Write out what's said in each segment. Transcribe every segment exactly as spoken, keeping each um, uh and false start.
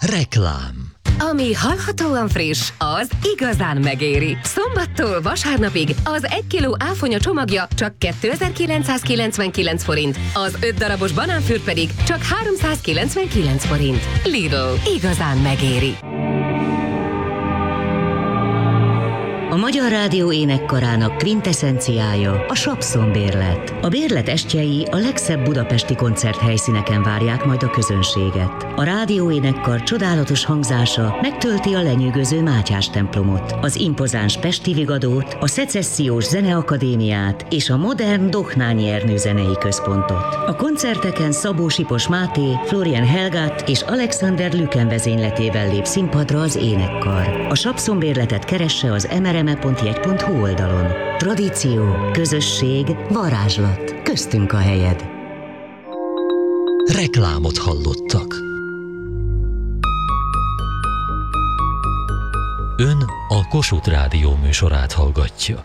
Reklám. Ami hallhatóan friss, az igazán megéri. Szombattól vasárnapig az egy kiló áfonya csomagja csak kétezer-kilencszázkilencvenkilenc forint, az öt darabos banánfürt pedig csak háromszázkilencvenkilenc forint. Lidl, igazán megéri. A Magyar Rádió énekkarának kvinteszenciája a Sapszon-bérlet. A bérlet estjei a legszebb budapesti koncerthelyszíneken várják majd a közönséget. A rádió énekkar csodálatos hangzása megtölti a lenyűgöző Mátyás templomot, az impozáns Pesti Vigadót, a Szecessziós Zeneakadémiát és a modern Dohnányi Ernő zenei központot. A koncerteken Szabó Sipos Máté, Florian Helgát és Alexander Lüken vezényletével lép színpadra az énekkar. A Sapszon-bérletet keresse az em er em e pont jegy pont hu oldalon. Tradíció, közösség, varázslat. Köztünk a helyed. Reklámot hallottak. Ön a Kossuth Rádió műsorát hallgatja.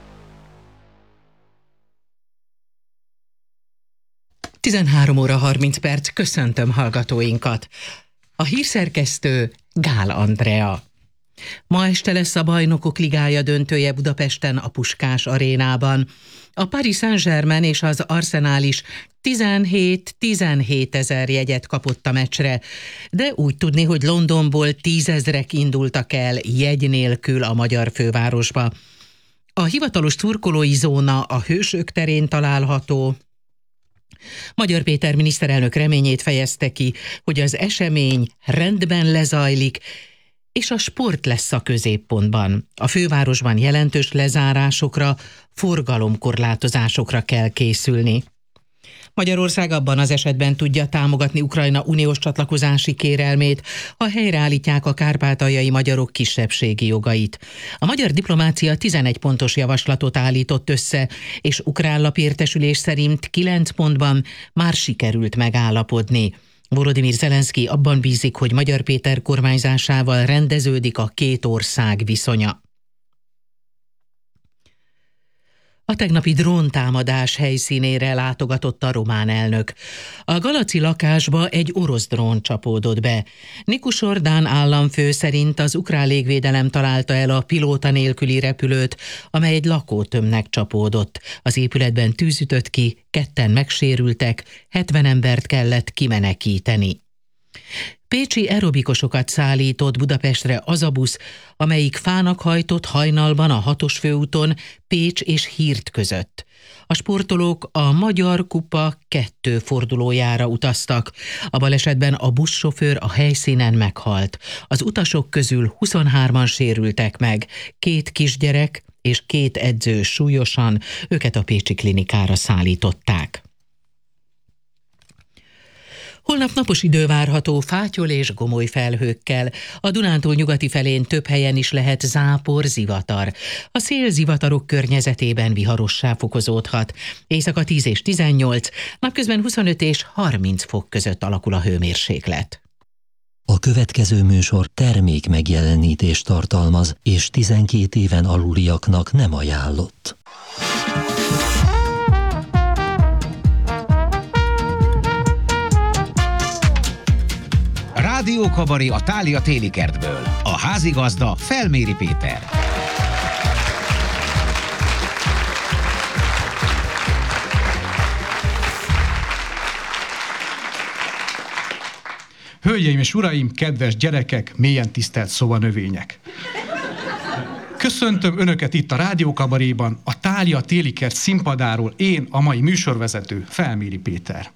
tizenhárom óra harminc perc, köszöntöm hallgatóinkat. A hírszerkesztő Gál Andrea. Ma este lesz a Bajnokok Ligája döntője Budapesten a Puskás arénában. A Paris Saint-Germain és az Arsenal is tizenhét-tizenhét ezer jegyet kapott a meccsre, de úgy tudni, hogy Londonból tízezrek indultak el jegy nélkül a magyar fővárosba. A hivatalos szurkolói zóna a Hősök terén található. Magyar Péter miniszterelnök reményét fejezte ki, hogy az esemény rendben lezajlik, és a sport lesz a középpontban. A fővárosban jelentős lezárásokra, forgalomkorlátozásokra kell készülni. Magyarország abban az esetben tudja támogatni Ukrajna uniós csatlakozási kérelmét, ha helyreállítják a kárpátaljai magyarok kisebbségi jogait. A magyar diplomácia tizenegy pontos javaslatot állított össze, és ukrán lapértesülés szerint kilenc pontban már sikerült megállapodni. Volodymyr Zelenszky abban bízik, hogy Magyar Péter kormányzásával rendeződik a két ország viszonya. A tegnapi dróntámadás helyszínére látogatott a román elnök. A Galaci lakásba egy orosz drón csapódott be. Nikus Ordán államfő szerint az ukrán légvédelem találta el a pilóta nélküli repülőt, amely egy lakótömbnek csapódott. Az épületben tűz ütött ki, ketten megsérültek, hetven embert kellett kimenekíteni. Pécsi aerobikusokat szállított Budapestre az a busz, amelyik fának hajtott hajnalban a hatos főúton Pécs és Hírt között. A sportolók a Magyar Kupa kettő fordulójára utaztak. A balesetben a buszsofőr a helyszínen meghalt. Az utasok közül huszonhárman sérültek meg, két kisgyerek és két edző súlyosan, őket a pécsi klinikára szállították. Holnap napos idő várható fátyol és gomoly felhőkkel. A Dunántúl nyugati felén több helyen is lehet zápor, zivatar. A szél zivatarok környezetében viharossá fokozódhat. Éjszaka tíz és tizennyolc, napközben huszonöt és harminc fok között alakul a hőmérséklet. A következő műsor termék megjelenítést tartalmaz, és tizenkét éven aluliaknak nem ajánlott. Rádiókabaré a Thália téli kertből. A házigazda Felméri Péter. Hölgyeim és uraim, kedves gyerekek, mélyen tisztelt szobanövények! Köszöntöm Önöket itt a Rádiókabaréban, a Thália téli kert színpadáról, én, a mai műsorvezető, Felméri Péter.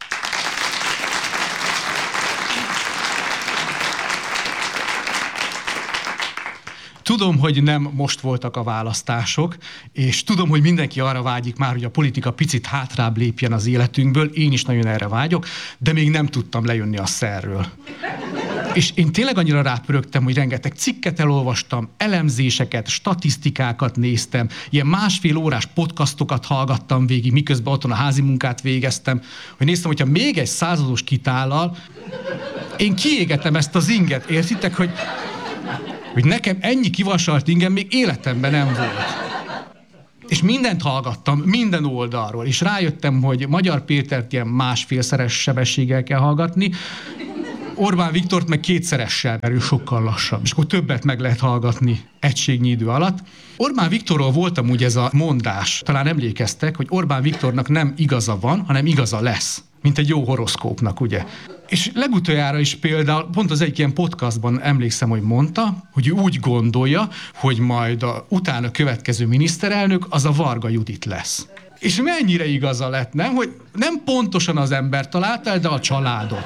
Tudom, hogy nem most voltak a választások, és tudom, hogy mindenki arra vágyik már, hogy a politika picit hátrább lépjen az életünkből, én is nagyon erre vágyok, de még nem tudtam lejönni a szerről. És én tényleg annyira rápörögtem, hogy rengeteg cikket elolvastam, elemzéseket, statisztikákat néztem, ilyen másfél órás podcastokat hallgattam végig, miközben otthon a házi munkát végeztem, hogy néztem, hogyha még egy százados kitállal, én kiégetem ezt az inget, értitek, hogy hogy nekem ennyi kivasalt ingem még életemben nem volt. És mindent hallgattam, minden oldalról, és rájöttem, hogy Magyar Pétert ilyen másfélszeres sebességgel kell hallgatni, Orbán Viktort meg kétszeressel, mert ő sokkal lassabb, és akkor többet meg lehet hallgatni egységnyi idő alatt. Orbán Viktorról volt amúgy ez a mondás, talán emlékeztek, hogy Orbán Viktornak nem igaza van, hanem igaza lesz, mint egy jó horoszkópnak, ugye. És legutoljára is például, pont az egyik ilyen podcastban emlékszem, hogy mondta, hogy ő úgy gondolja, hogy majd a utána következő miniszterelnök az a Varga Judit lesz. És mennyire igaza lett, nem? Hogy nem pontosan az ember találta el, de a családot.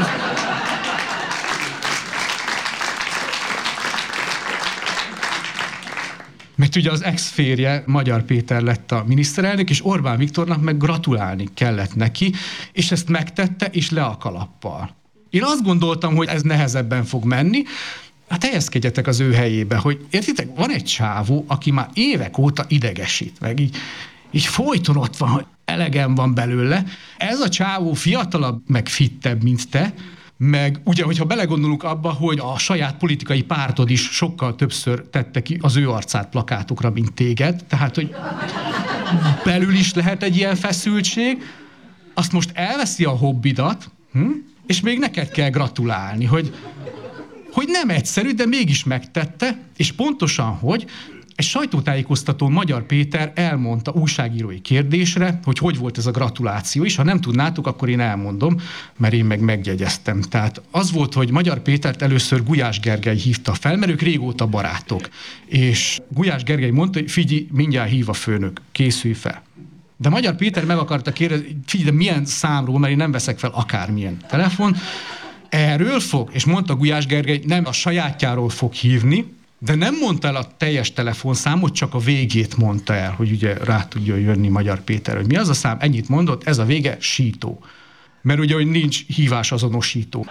Mert ugye az ex-férje, Magyar Péter lett a miniszterelnök, és Orbán Viktornak meg gratulálni kellett neki, és ezt megtette, és le a kalappal. Én azt gondoltam, hogy ez nehezebben fog menni, hát helyezkedjetek az ő helyébe, hogy értitek, van egy csávó, aki már évek óta idegesít, meg így, így folyton ott van, hogy elegem van belőle. Ez a csávó fiatalabb, meg fittebb, mint te, meg ugye, hogyha belegondolunk abba, hogy a saját politikai pártod is sokkal többször tette ki az ő arcát plakátokra, mint téged, tehát, hogy belül is lehet egy ilyen feszültség, azt most elveszi a hobbidat, hm? És még neked kell gratulálni, hogy, hogy nem egyszerű, de mégis megtette, és pontosan hogy, egy sajtótájékoztatón Magyar Péter elmondta újságírói kérdésre, hogy hogy volt ez a gratuláció is. Ha nem tudnátok, akkor én elmondom, mert én meg megjegyeztem. Tehát az volt, hogy Magyar Pétert először Gulyás Gergely hívta fel, mert ők régóta barátok. És Gulyás Gergely mondta, hogy figyelj, mindjárt hív a főnök, készülj fel. De Magyar Péter meg akarta kérdezni, figyelj, de milyen számról, mert én nem veszek fel akármilyen telefon. Erről fog, és mondta Gulyás Gergely, nem a sajátjáról fog hívni, de nem mondta el a teljes telefonszámot, csak a végét mondta el, hogy ugye rá tudjon jönni Magyar Péter, hogy mi az a szám, ennyit mondott, ez a vége, sító. Mert ugye, hogy nincs hívás azonosító.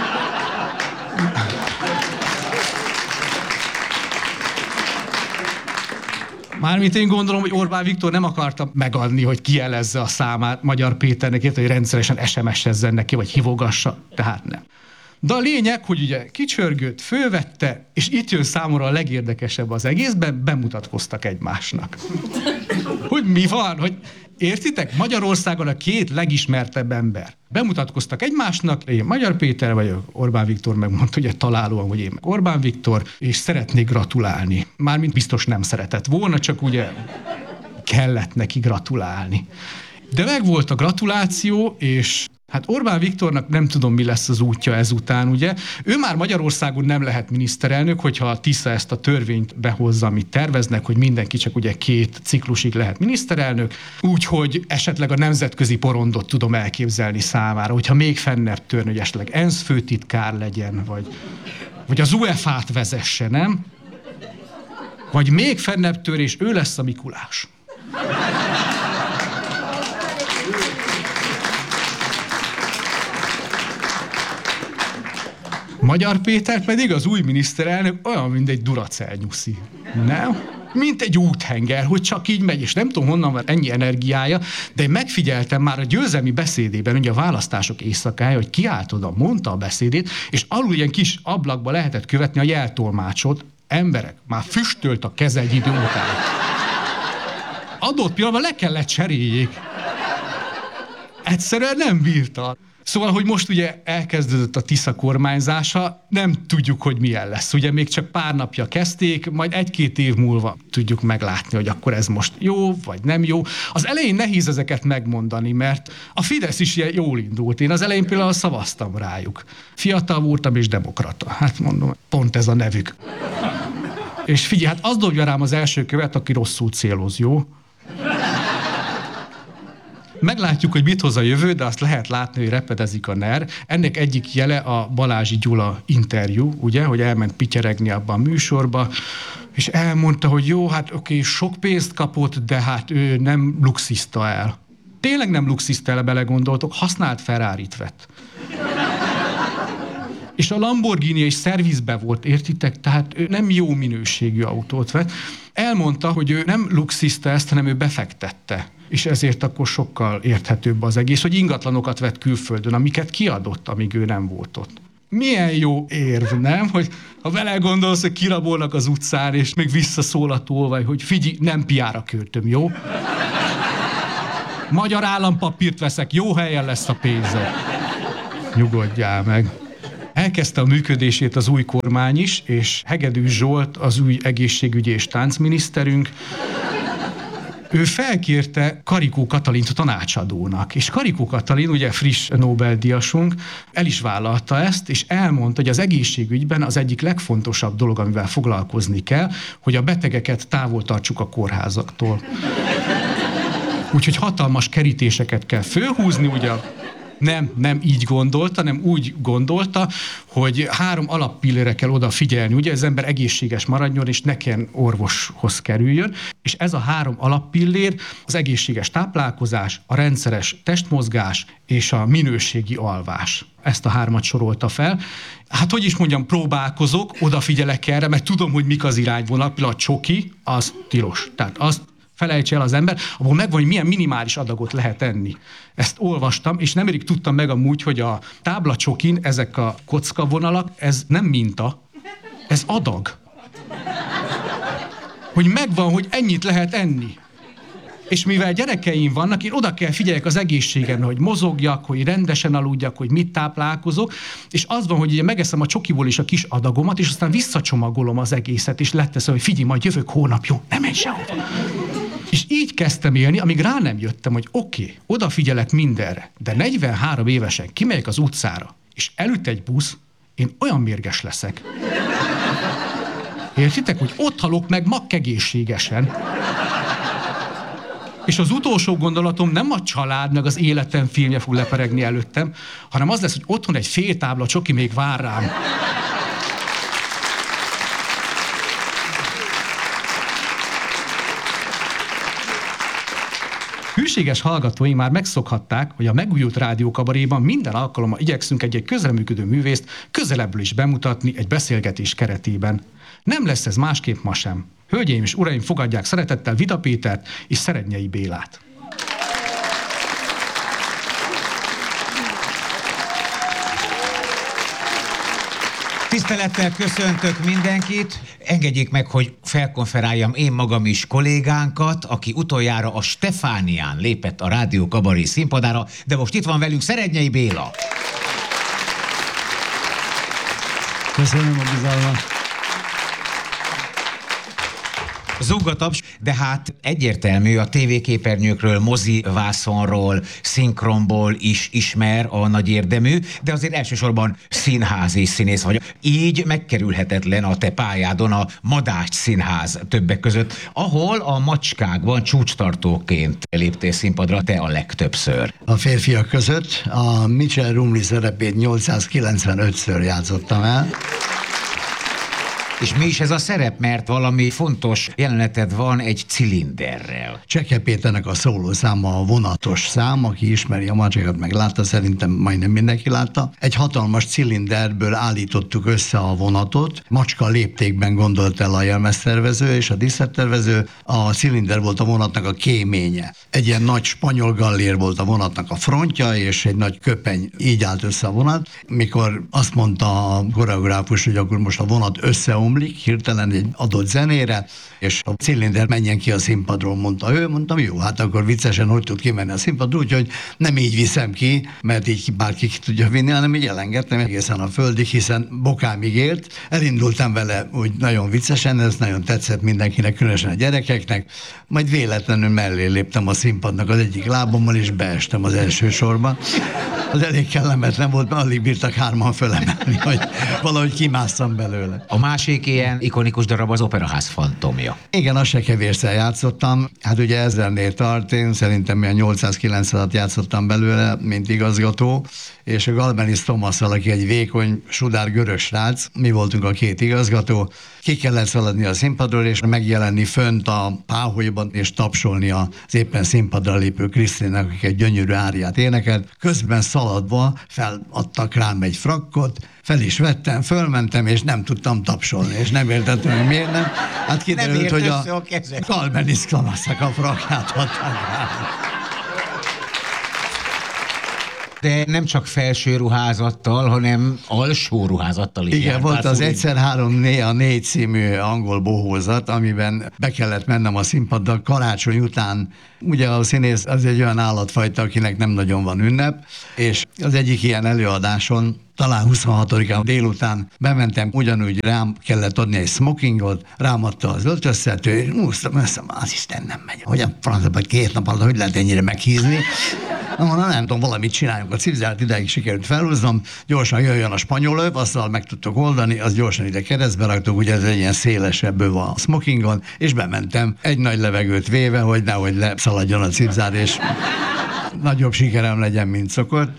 Mármint én gondolom, hogy Orbán Viktor nem akarta megadni, hogy kijelezze a számát Magyar Péternek, érte, hogy rendszeresen es em es-ezzen neki, vagy hívogassa, tehát nem. De a lényeg, hogy ugye kicsörgött, fölvette, és itt jön számomra a legérdekesebb az egészben, bemutatkoztak egymásnak. Hogy mi van? Hogy értitek? Magyarországon a két legismertebb ember. Bemutatkoztak egymásnak, én Magyar Péter vagyok, Orbán Viktor megmondta, ugye találóan, hogy én meg Orbán Viktor, és szeretnék gratulálni. Mármint biztos nem szeretett volna, csak ugye kellett neki gratulálni. De megvolt a gratuláció, és hát Orbán Viktornak nem tudom, mi lesz az útja ezután, ugye. Ő már Magyarországon nem lehet miniszterelnök, hogyha a Tisza ezt a törvényt behozza, amit terveznek, hogy mindenki csak ugye két ciklusig lehet miniszterelnök, úgyhogy esetleg a nemzetközi porondot tudom elképzelni számára, hogyha még fennebb törni, hogy esetleg ENSZ főtitkár legyen, vagy, vagy az u e fát vezesse, nem? Vagy még fennebb tör, és ő lesz a Mikulás. Magyar Péter pedig az új miniszterelnök olyan, mint egy Duracell nyuszi. Nem? Mint egy úthenger, hogy csak így megy, és nem tudom, honnan van ennyi energiája, de én megfigyeltem már a győzelmi beszédében, ugye a választások éjszakája, hogy kiállt oda, mondta a beszédét, és alul ilyen kis ablakba lehetett követni a jeltolmácsot. Emberek, már füstölt a keze egy idő után. Adott pillanatban le kellett cseréljék. Egyszerűen nem bírta. Szóval, hogy most ugye elkezdődött a Tisza kormányzása, nem tudjuk, hogy milyen lesz. Ugye még csak pár napja kezdték, majd egy-két év múlva tudjuk meglátni, hogy akkor ez most jó, vagy nem jó. Az elején nehéz ezeket megmondani, mert a Fidesz is ilyen jól indult. Én az elején például szavaztam rájuk. Fiatal voltam és demokrata. Hát mondom, pont ez a nevük. És figyelj, hát az dobja rám az első követ, aki rosszul céloz, jó? Meglátjuk, hogy mit hoz a jövő, de azt lehet látni, hogy repedezik a ner. Ennek egyik jele a Balázsi Gyula interjú, ugye, hogy elment pityeregni abban a műsorba, és elmondta, hogy jó, hát oké, sok pénzt kapott, de hát ő nem luxizta el. Tényleg nem luxizta el, belegondoltok, használt Ferrarit vett. És a Lamborghini és szervizbe volt, értitek? Tehát ő nem jó minőségű autót vett. Elmondta, hogy ő nem luxizta ezt, hanem ő befektette. És ezért akkor sokkal érthetőbb az egész, hogy ingatlanokat vett külföldön, amiket kiadott, amíg ő nem volt ott. Milyen jó érv, nem? Hogy ha belegondolsz, hogy kirabolnak az utcán, és még visszaszól a tolvaj, hogy figyelj, nem piára költöm, jó? Magyar állampapírt veszek, jó helyen lesz a pénze. Nyugodjál meg. Elkezdte a működését az új kormány is, és Hegedűs Zsolt, az új egészségügyi és táncminiszterünk, ő felkérte Karikó Katalint tanácsadónak, és Karikó Katalin, ugye friss Nobel-díjasunk, el is vállalta ezt, és elmondta, hogy az egészségügyben az egyik legfontosabb dolog, amivel foglalkozni kell, hogy a betegeket távol tartsuk a kórházaktól. Úgyhogy hatalmas kerítéseket kell fölhúzni, ugye nem, nem így gondolta, hanem úgy gondolta, hogy három alappillére kell odafigyelni, ugye az ember egészséges maradjon, és ne kelljen orvoshoz kerüljön, és ez a három alappillér az egészséges táplálkozás, a rendszeres testmozgás és a minőségi alvás. Ezt a hármat sorolta fel. Hát, hogy is mondjam, próbálkozok, odafigyelek erre, mert tudom, hogy mik az irányvonalak, például a csoki, az tilos. Tehát azt felejts el az ember, abból megvan, hogy milyen minimális adagot lehet enni. Ezt olvastam, és nemrég tudtam meg amúgy, hogy a táblacsokin ezek a kockavonalak, ez nem minta, ez adag. Hogy megvan, hogy ennyit lehet enni. És mivel gyerekeim vannak, én oda kell figyeljek az egészségemre, hogy mozogjak, hogy rendesen aludjak, hogy mit táplálkozok, és az van, hogy ugye megeszem a csokiból is a kis adagomat, és aztán visszacsomagolom az egészet, és leteszem, hogy figyelj, majd jövök hónap, jó, nem menj sehova. És így kezdtem élni, amíg rá nem jöttem, hogy oké, okay, odafigyelek mindenre, de negyvenhárom évesen kimegyek az utcára, és elüt egy busz, én olyan mérges leszek. Értitek, hogy ott halok meg makkegészségesen. És az utolsó gondolatom nem a család, meg az életem filmje fog leperegni előttem, hanem az lesz, hogy otthon egy fél tábla csoki még vár rám. Hűséges hallgatóink már megszokhatták, hogy a megújult rádiókabaréban minden alkalommal igyekszünk egy-egy közreműködő művészt közelebbről is bemutatni egy beszélgetés keretében. Nem lesz ez másképp ma sem. Hölgyeim és uraim, fogadják szeretettel Vida Pétert és Szerednyei Bélát. Tisztelettel köszöntök mindenkit. Engedjék meg, hogy felkonferáljam én magam is kollégánkat, aki utoljára a Stefánián lépett a Rádió Kabaré színpadára, de most itt van velünk Szerednyei Béla. Köszönöm a bizalmat. Zúgataps, de hát egyértelmű, a tévéképernyőkről, mozi vászonról, szinkronból is ismer a nagy érdemű, de azért elsősorban színházi színész vagy. Így megkerülhetetlen a te pályádon a Madách Színház többek között, ahol a Macskákban csúcstartóként léptél színpadra te a legtöbbször. A férfiak között a Mitchell Rumley szerepét nyolcszázkilencvenötször játszottam el. És mi is ez a szerep, mert valami fontos jeleneted van egy cilinderrel. Csekke Péternek a szóló száma a vonatos szám, aki ismeri a Macskákat, meg látta, szerintem majdnem mindenki látta. Egy hatalmas cilinderből állítottuk össze a vonatot, macska léptékben gondolt el a jelmeztervező és a díszlettervező, a cilinder volt a vonatnak a kéménye. Egy ilyen nagy spanyol gallér volt a vonatnak a frontja, és egy nagy köpeny, így állt össze a vonat. Mikor azt mondta a koreográfus, hogy akkor most a vonat összeomlik, hirtelen egy adott zenére, és a cilinder menjen ki a színpadról, mondta ő, mondtam, jó, hát akkor viccesen hogy tud kimenni a színpadról, úgyhogy nem így viszem ki, mert így bárki ki tudja vinni, hanem így elengedtem egészen a földig, hiszen bokámig ért. Elindultam vele úgy nagyon viccesen, ez nagyon tetszett mindenkinek, különösen a gyerekeknek, majd véletlenül mellé léptem a színpadnak az egyik lábommal, és beestem az első sorba. Az elég kellemetlen volt, mert alig bírtak hárman fölemelni, hogy valahogy kimásszam belőle. A másik ilyen ikonikus darab az Operaház fantomja. Igen, azt se kevérszer játszottam. Hát ugye ezernél tart, én szerintem milyen nyolcszázkilencvenat játszottam belőle, mint igazgató, és a Galbenis Tomasszal, aki egy vékony, sudár görög srác, mi voltunk a két igazgató, ki kellett szaladni a színpadról, és megjelenni fönt a páholyban, és tapsolni az éppen színpadra lépő Krisztinek, akik egy gyönyörű áriát énekelt. Közben szaladva feladtak rám egy frakkot, fel is vettem, fölmentem, és nem tudtam tapsolni, és nem értettem, hogy miért nem. Hát kiderült, hogy a, a Galbenis Tomasszak a frakkját adták rá. De nem csak felső ruházattal, hanem alsó ruházattal is. Igen, volt az Fúri. egyszer három né a négy című angol bohózat, amiben be kellett mennem a színpadra karácsony után. Ugye a színész az egy olyan állatfajta, akinek nem nagyon van ünnep, és az egyik ilyen előadáson talán huszonhatodikán délután bementem, ugyanúgy rám kellett adni egy smokingot, rám adta az öltöztető, és úsztam össze, az Isten nem megy. Hogy a francba két nap alatt, hogy lehet ennyire meghízni? Na, mondom, nem tudom, valamit csináljunk. A cipzárt ideig sikerült felhúznom, gyorsan jöjjön a spanyol öv, azzal meg tudtok oldani, az gyorsan ide keresztbe raktuk, ugye ez egy ilyen szélesebb öv a smokingon, és bementem egy nagy levegőt véve, hogy nehogy leszaladjon a cipzár, és nagyobb sikerem legyen, mint szokott.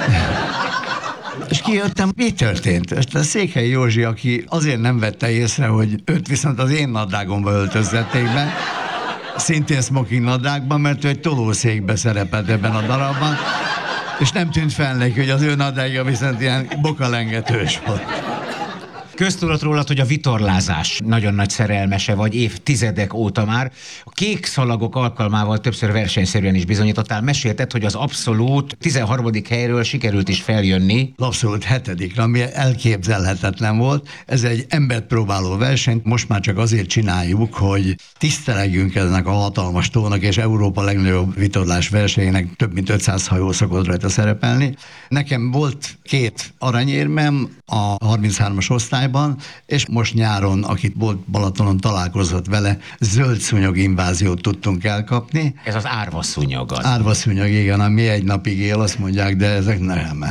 És kijöttem, mi történt? És a Székely Józsi, aki azért nem vette észre, hogy őt viszont az én nadrágomba öltöztették be, szintén smoking nadrágban, mert ő egy tolószékbe szerepelt ebben a darabban, és nem tűnt fel neki, hogy az ő nadrágja viszont ilyen bokalengetős volt. Köztudott rólad, hogy a vitorlázás nagyon nagy szerelmese vagy évtizedek óta már. A kék szalagok alkalmával többször versenyszerűen is bizonyítottál. Mesélted, hogy az abszolút tizenharmadik helyről sikerült is feljönni. Az abszolút hetedikre, ami elképzelhetetlen volt. Ez egy embert próbáló verseny. Most már csak azért csináljuk, hogy tisztelegjünk ennek a hatalmas tónak, és Európa legnagyobb vitorlás versenyének több mint ötszáz hajó szokott rajta szerepelni. Nekem volt két aranyérmem a harminchármas osztály, és most nyáron, akit volt Balatonon, találkozott vele, zöld szúnyog inváziót tudtunk elkapni. Ez az árvaszúnyog az. Árvaszúnyog, igen, ami egy napig él, azt mondják, de ezek nem.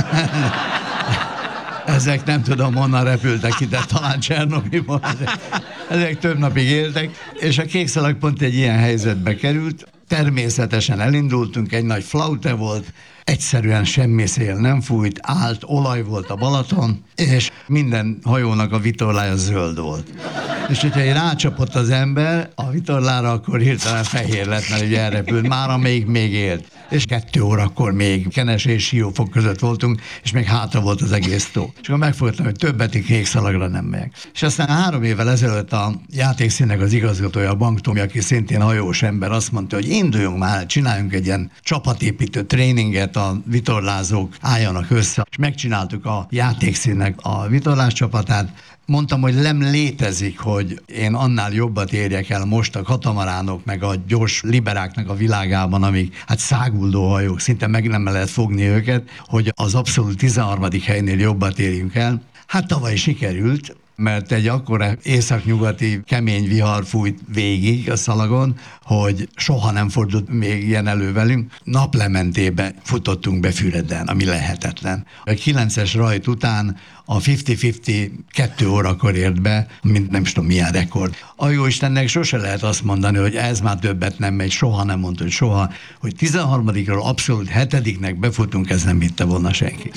Ezek nem tudom, honnan repültek ide, talán Csernobyból. Ezek, ezek több napig éltek, és a kékszalag pont egy ilyen helyzetbe került. Természetesen elindultunk, egy nagy flaute volt, egyszerűen semmi szél nem fújt, állt, olaj volt a Balaton, és minden hajónak a vitorlája zöld volt. És hogyha rácsapott az ember a vitorlára, akkor hirtelen fehér lett, mert ugye elrepült, mára még, még élt. És kettő órakor még Kenes és Siófok között voltunk, és még hátra volt az egész tó. És akkor megfogtam, hogy többet kék szalagra nem megyek. És aztán három évvel ezelőtt a játékszínnek az igazgatója, a Banktomi, aki szintén hajós ember, azt mondta, hogy induljunk már, csináljunk egy ilyen csapatépítő tréninget, a vitorlázók álljanak össze. És megcsináltuk a játékszínnek a vitorlás csapatát. Mondtam, hogy nem létezik, hogy én annál jobbat érjek el most a katamaránok, meg a gyors liberáknak a világában, amik hát száguldó hajók, szinte meg nem lehet fogni őket, hogy az abszolút tizenharmadik helynél jobbat érjünk el. Hát tavaly sikerült, mert egy akkora északnyugati kemény vihar fújt végig a szalagon, hogy soha nem fordult még ilyen elő velünk. Naplementébe futottunk be Füreden, ami lehetetlen. A kilences rajt után a ötven-ötven kettő órakor ért be, mint nem is tudom milyen rekord. A jóistennek sose lehet azt mondani, hogy ez már többet nem megy, soha nem mondta, hogy soha, hogy tizenharmadikról abszolút hetediknek befutunk, ez nem hitte volna senki.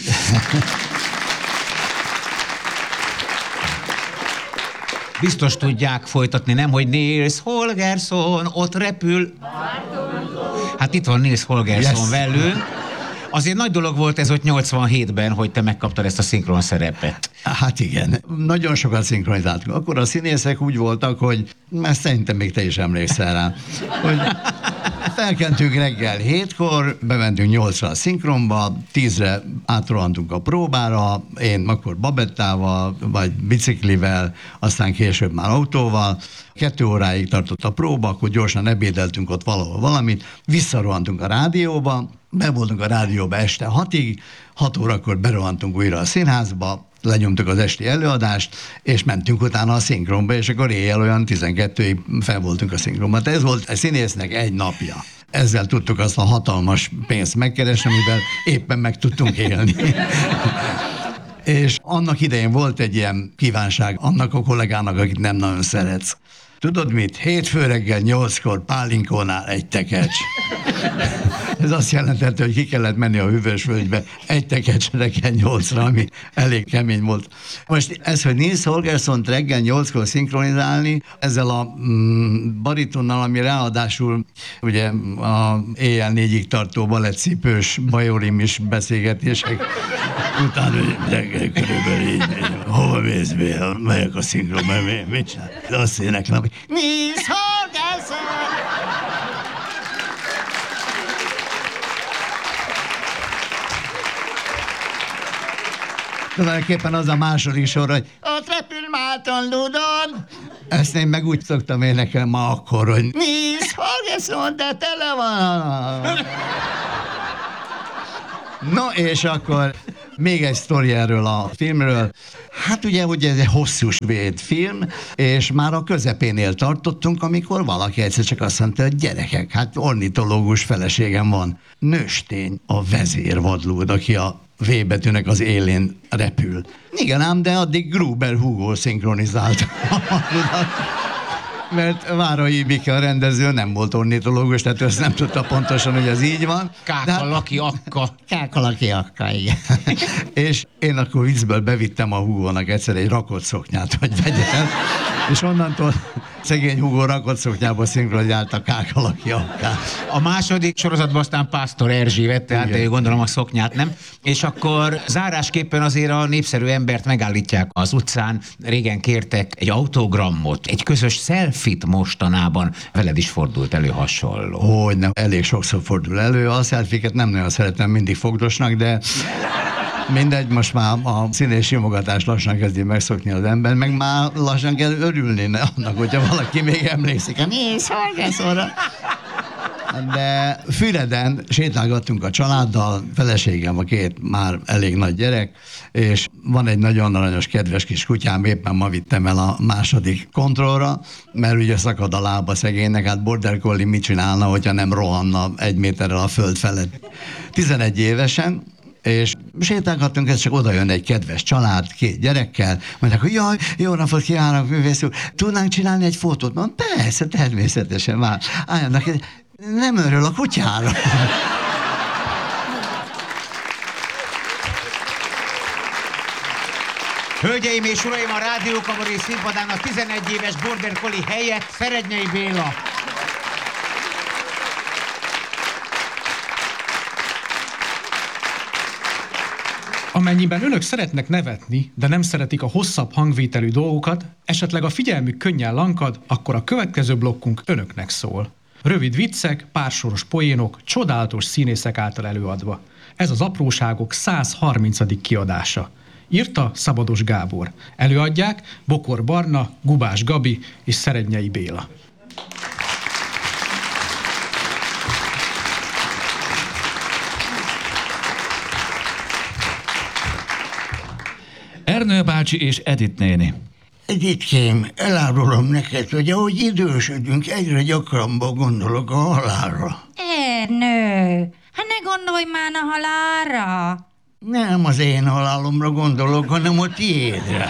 Biztos tudják folytatni, nem, hogy Nils Holgersson ott repül. Hát itt van Nils Holgersson Yes. velünk. Azért nagy dolog volt ez ott nyolcvanhétben, hogy te megkaptad ezt a szinkron szerepet. Hát igen, nagyon sokat szinkronizáltunk. Akkor a színészek úgy voltak, hogy ezt szerintem még te is emlékszel rá, hogy felkeltünk reggel hétkor, bementünk nyolcra a szinkronba, tízre átrohantunk a próbára, én akkor babettával, vagy biciklivel, aztán később már autóval. Kettő óráig tartott a próba, akkor gyorsan ebédeltünk ott valahol valamit, visszarohantunk a rádióba, be voltunk a rádióba este hatig, hat órakor berohantunk újra a színházba, lenyomtuk az esti előadást, és mentünk utána a szinkronba, és akkor éjjel olyan tizenkettőig fel voltunk a szinkronba. Tehát ez volt a színésznek egy napja. Ezzel tudtuk azt a hatalmas pénzt megkeresni, amivel éppen meg tudtunk élni. És annak idején volt egy ilyen kívánság annak a kollégának, akit nem nagyon szeretsz. Tudod mit? Hétfő reggel nyolckor Pálinkónál egy tekercs. Ez azt jelentette, hogy ki kellett menni a Hűvösvölgybe egy tekercs reggel nyolcra, ami elég kemény volt. Most ez, hogy Nils Holgerssont reggel nyolckor szinkronizálni, ezzel a mm, baritonnal, ami ráadásul ugye a éjjel négyig tartó balettcipős bajorimis beszélgetések után, hogy reggel körülbelül így, hova mész, Bél? Melyek a szinkronba, mit csinál? Azt éneklem, hogy Nils Holgersson! tulajdonképpen az a második sor, hogy ott repül Málton Ludon. Ezt én meg úgy szoktam énekelni ma akkor, hogy nézd, Holgersson, de tele van. No, és akkor még egy sztori erről a filmről. Hát ugye, ugye ez egy hosszú svéd film, és már a közepénél tartottunk, amikor valaki egyszer csak azt mondta, hogy gyerekek, hát ornitológus feleségem van. Nőstény a vezérvadlód, aki a V betűnek az élén repül. Igen ám, de addig Gruber Hugo szinkronizált. Mert Várai Vike a rendező nem volt ornitológus, tehát ezt nem tudta pontosan, hogy ez így van. Kákalaki akka. Kákalaki akka, igen. És én akkor viccből bevittem a Hugónak egyszer egy rakott szoknyát, hogy vegyen. És onnantól szegény Hugo rakott szoknyába szinkronizált a Kákalaki akkát. A második sorozatban aztán Pásztor Erzsi vette át, de gondolom a szoknyát, nem? És akkor zárásképpen azért a népszerű embert megállítják az utcán. Régen kértek egy autogramot, egy közös selfit mostanában. Veled is fordult elő hasonló. Hogy nem, elég sokszor fordul elő. A selfiket nem nagyon szeretem mindig fogdosnak, de mindegy, most már a színés simogatás lassan kezdi megszokni az ember, meg már lassan kell örülni annak, hogyha valaki még emlékszik. Nézd, Holgerssonra! De Füreden sétálgattunk a családdal, feleségem a két már elég nagy gyerek, és van egy nagyon aranyos, kedves kis kutyám, éppen ma vittem el a második kontrollra, mert ugye szakad a lába szegénynek, hát border collie mit csinálna, hogyha nem rohanna egy méterrel a föld felett. tizenegy évesen, és sétálgattunk, ez csak oda jön egy kedves család, két gyerekkel, mondják, hogy jaj, jó napot kívánok, művész úr, tudnánk csinálni egy fotót? Mondom, persze, természetesen, már álljanak, nem örül a kutyára. Hölgyeim és uraim, a Rádió Kabaré színpadán a tizenegy éves border collie helyett Szerednyei Béla. Amennyiben önök szeretnek nevetni, de nem szeretik a hosszabb hangvételű dolgokat, esetleg a figyelmük könnyen lankad, akkor a következő blokkunk önöknek szól. Rövid viccek, pársoros poénok, csodálatos színészek által előadva. Ez az Apróságok száz harmincadik kiadása. Írta Szabados Gábor. Előadják Bokor Barna, Gubás Gabi és Szerednyei Béla. Ernő bácsi és Edith néni. Editkém, elárulom neked, hogy ahogy idősödünk, egyre gyakrabban gondolok a halálra. Ernő, hát ne gondolj már a halálra. Nem az én halálomra gondolok, hanem a tiédre.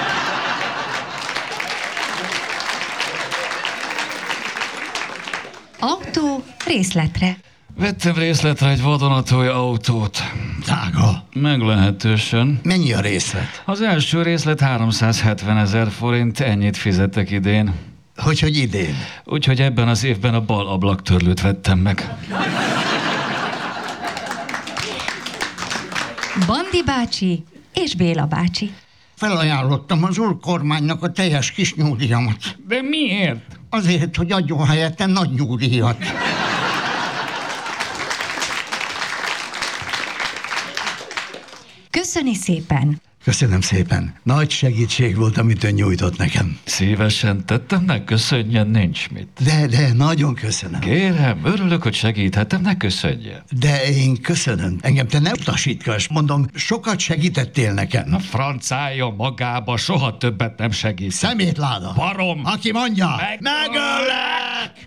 Autó részletre. Vettem részletre egy vadonatúj autót. Drága. Meglehetősen. Mennyi a részlet? Az első részlet háromszázhetven ezer forint, ennyit fizettek idén. Hogy, hogy idén? Úgyhogy ebben az évben a bal ablaktörlőt vettem meg. Bandi bácsi és Béla bácsi. Felajánlottam az úr kormánynak a teljes kis nyugdíjamat. De miért? Azért, hogy adjon helyette nagy nyugdíjat. Köszöni szépen. Köszönöm szépen. Nagy segítség volt, amit ön nyújtott nekem. Szívesen tettem, ne köszönjen, nincs mit. De, de, nagyon köszönöm. Kérem, örülök, hogy segíthettem, ne köszönjen. De én köszönöm. Engem te ne utasítgass, mondom, sokat segítettél nekem. A francája magába soha többet nem segít. Szemétláda. Barom. Aki mondja, Meg- megöllek!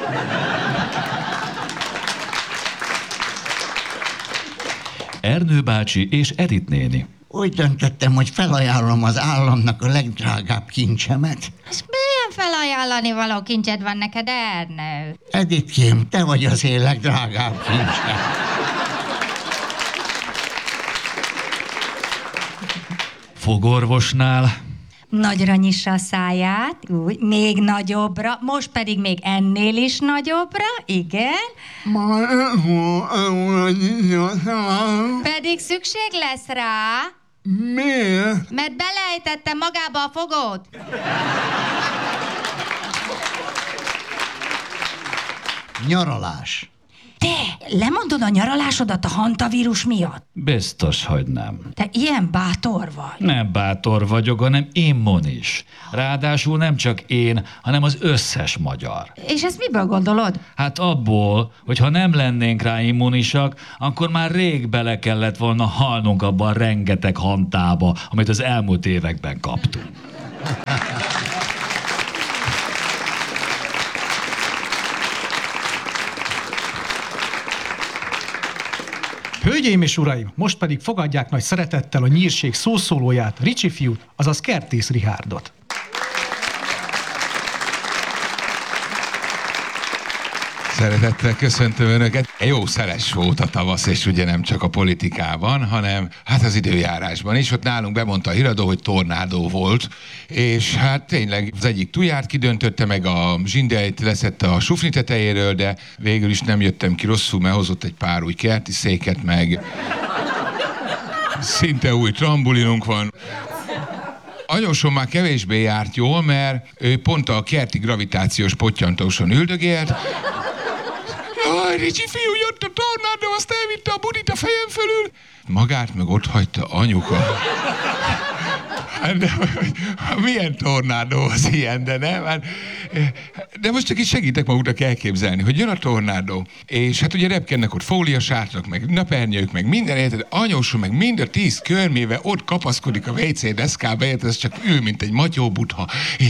Ernő bácsi és Edith néni. Úgy döntöttem, hogy felajánlom az államnak a legdrágább kincsemet. És milyen felajánlani való kincsed van neked, Ernő? Editkém, te vagy az én legdrágább kincsem. Fogorvosnál. Nagyra nyissa a száját, úgy, még nagyobbra, most pedig még ennél is nagyobbra, igen. Pedig szükség lesz rá. Miért? Mert belejtettem magába a fogót. Nyaralás. Te lemondod a nyaralásodat a hantavírus miatt? Biztos, hogy nem. Te ilyen bátor vagy. Nem bátor vagyok, hanem immunis. Ráadásul nem csak én, hanem az összes magyar. És ezt miből gondolod? Hát abból, hogy ha nem lennénk rá immunisak, akkor már rég bele kellett volna halnunk abban a rengeteg hantába, amit az elmúlt években kaptunk. Hölgyeim és uraim, most pedig fogadják nagy szeretettel a nyírség szószólóját, Ricsi fiút, azaz Kertész Rihárdot. Szeretettel köszöntöm Önöket. Jó szeles volt a tavasz, és ugye nem csak a politikában, hanem hát az időjárásban is. Ott nálunk bemondta a híradó, hogy tornádó volt, és hát tényleg az egyik tuját kidöntötte, meg a zsindelyt leszette a sufni tetejéről, de végül is nem jöttem ki rosszul, mert hozott egy pár új kerti széket, meg szinte új trambulinunk van. Anyósom már kevésbé járt jól, mert ő pont a kerti gravitációs pottyantóson üldögélt. Jaj, Ricsi fiú, jött a tornádó, azt elvitte a budit a fejem fölül. Magát meg ott hagyta anyuka. De, milyen tornádó az ilyen, de nem? Hát, de most csak itt segítek maguknak elképzelni, hogy jön a tornádó, és hát ugye repkednek ott fóliasátrak, meg napernyők, meg minden, érted? Anyósom meg mind a tíz körmével ott kapaszkodik a vé cé deszkába, érted? Ez csak ül, mint egy matyó butha.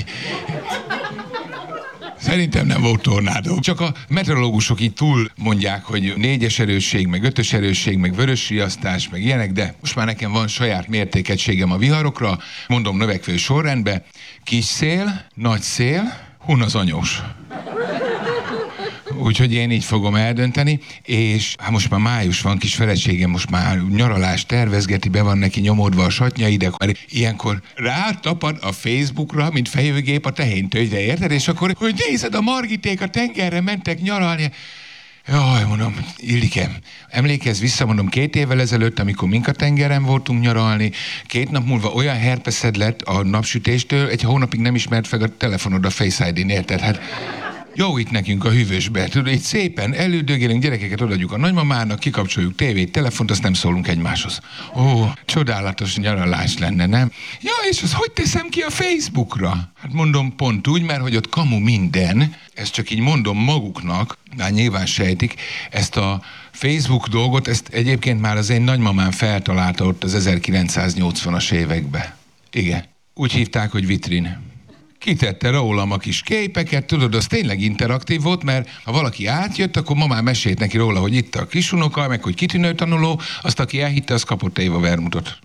Szerintem nem volt tornádó. Csak a meteorológusok így túl mondják, hogy négyes erősség, meg ötös erősség, meg vörös riasztás, meg ilyenek, de most már nekem van saját mértékegységem a viharokra, mondom növekvő sorrendbe, kis szél, nagy szél, hun az anyós. Úgyhogy én így fogom eldönteni, és hát most már május van, kis feleségem most már nyaralást tervezgeti, be van neki nyomódva a satnyai, de ilyenkor rátapad a Facebookra, mint fejőgép a tehénytőgyre, érted? És akkor, hogy nézed, a Margiték a tengerre mentek nyaralni. Jaj, mondom, Illikem, emlékezz vissza, mondom, két évvel ezelőtt, amikor mink a tengeren voltunk nyaralni, két nap múlva olyan herpeszed lett a napsütéstől, egy hónapig nem ismert fel a telefonod a Face i dén, érted? Hát jó itt nekünk a hűvösbe, tudod, így szépen elődögélünk, gyerekeket odaadjuk a nagymamának, kikapcsoljuk tévét, telefont, azt nem szólunk egymáshoz. Ó, csodálatos nyaralás lenne, nem? Ja, és az hogy teszem ki a Facebookra? Hát mondom, pont úgy, mert hogy ott kamu minden, ezt csak így mondom maguknak, már nyilván sejtik, ezt a Facebook dolgot, ezt egyébként már az én nagymamám feltalálta ott az ezerkilencszáznyolcvanas évekbe. Igen, úgy hívták, hogy vitrin. Kitette rólam a kis képeket, tudod, az tényleg interaktív volt, mert ha valaki átjött, akkor mamám mesélt neki róla, hogy itt a kisunoka, meg hogy kitűnő tanuló, azt aki elhitte, az kapott Éva vermutot.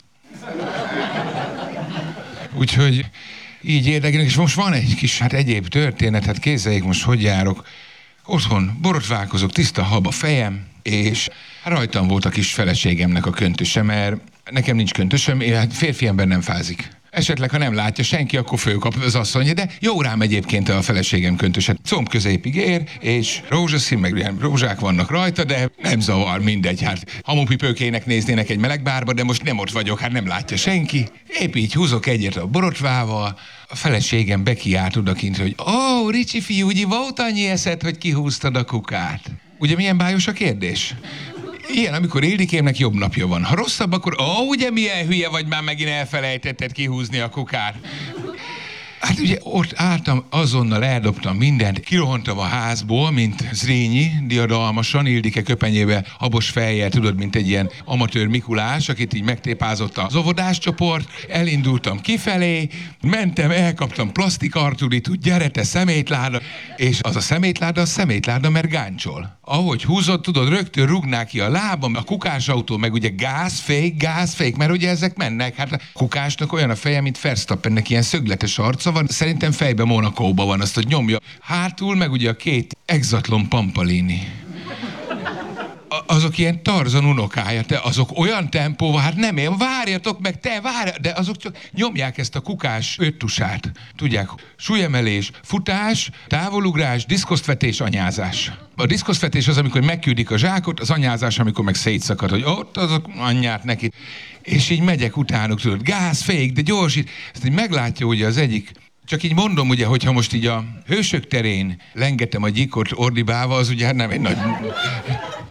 Úgyhogy így érdekelnek, és most van egy kis, hát egyéb történet, hát képzeljék most, hogy járok. Otthon borotválkozok, tiszta hab a fejem, és rajtam volt a kis feleségemnek a köntöse, mert nekem nincs köntösöm, hát férfi ember nem fázik. Esetleg, ha nem látja senki, akkor fölkap az asszony, de jó rám egyébként a feleségem köntöse. Comb középig ér, és rózsaszín, meg ilyen rózsák vannak rajta, de nem zavar, mindegy. Hát hamupipőkének néznének egy meleg bárba, de most nem ott vagyok, hát nem látja senki. Épp így húzok egyet a borotvával, a feleségem bekiált odakint, hogy ó, oh, Ricsi fiú, ugye volt annyi eszed, hogy kihúztad a kukát. Ugye milyen bájos a kérdés? Ilyen, amikor Ildikémnek jobb napja van. Ha rosszabb, akkor ó, oh, ugye milyen hülye vagy, már megint elfelejtetted kihúzni a kukát. Hát ugye ott álltam, azonnal eldobtam mindent, kirohantam a házból, mint Zrínyi, diadalmasan, Ildike köpenyével, habos fejjel, tudod, mint egy ilyen amatőr Mikulás, akit így megtépázott az óvodáscsoport, elindultam kifelé, mentem, elkaptam plastikartulit, gyere te szemétláda, és az a szemétláda, a szemétláda, mert gáncsol. Ahogy húzott, tudod, rögtön rúgnák ki a lábam, a kukásautó, meg ugye gázfék, gázfék, mert ugye ezek mennek. Hát a kukásnak olyan a feje, mint Verstappennek, ilyen szögletes arca van, szerintem fejben Monacóban van, azt, hogy nyomja. Hátul meg ugye a két Exatlon Pampalini. A- azok ilyen Tarzan unokája, te, azok olyan tempóval, hát nem én, várjatok meg, te várj, de azok csak nyomják ezt a kukás öttusát. Tudják, súlyemelés, futás, távolugrás, diszkosztvetés, anyázás. A diszkosztvetés az, amikor megküldik a zsákot, az anyázás, amikor meg szétszakad, hogy ott azok anyját neki. És így megyek utánuk, tudod, gáz, fék, de gyorsít. Ezt így meglátja ugye az egyik. Csak így mondom, ugye, hogyha most így a hősök terén lengetem a gyikot ordibálva, az ugye hát nem egy nagy...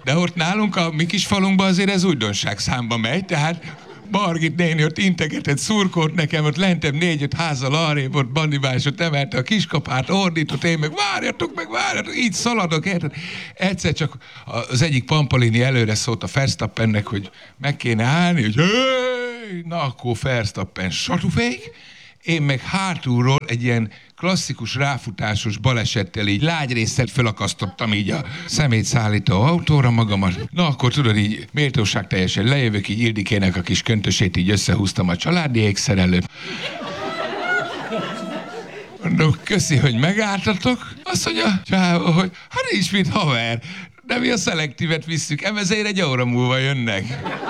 De ott nálunk a mi kis falunkban azért ez újdonság számba megy, tehát Margit néni ott integetett, szurkolt nekem, ott lentem négy-öt házzal arrébb, ott bandibásot emelte a kiskapát, ordított, én meg várjatok, meg várjatok, így szaladok, érted? Egyszer csak az egyik Pampalini előre szólt a Verstappennek, hogy meg kéne állni, hogy hey! Na akkor Verstappen satufék, én meg hátulról egy ilyen klasszikus ráfutásos balesettel így lágy résszel fölakasztottam így a szemétszállító autóra magamat. Na akkor tudod, így méltóság teljesen lejövök, így Ildikének a kis köntösét így összehúztam a családi ékszer előtt. Mondom, köszi, hogy megálltatok. Azt mondja, csávó, hogy hát nincs mit haver, de mi a szelektívet visszük, ezért egy óra múlva jönnek.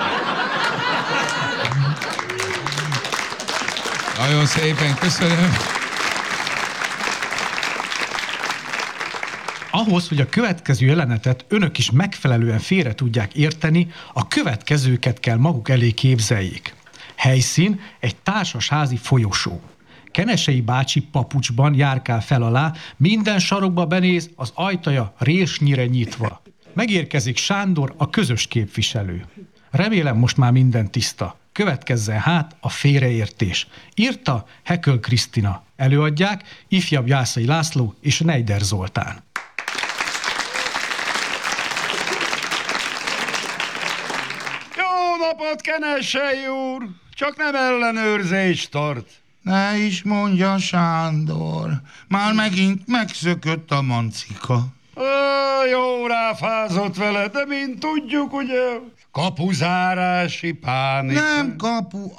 Nagyon szépen köszönöm. Ahhoz, hogy a következő jelenetet önök is megfelelően félre tudják érteni, a következőket kell maguk elé képzeljék. Helyszín egy társasházi folyosó. Kenesei bácsi papucsban járkál fel alá, minden sarokba benéz, az ajtaja résnyire nyitva. Megérkezik Sándor, a közös képviselő. Remélem most már minden tiszta. Következzen hát a félreértés. Írta Heköl Krisztina. Előadják ifjabb Jászai László és Neider Zoltán. Jó napot, Kenesei úr! Csak nem ellenőrzést tart. Ne is mondja, Sándor. Már megint megszökött a mancika. Ö, jó ráfázott vele, de mint tudjuk, ugye, kapuzárási pánika. Nem kapu,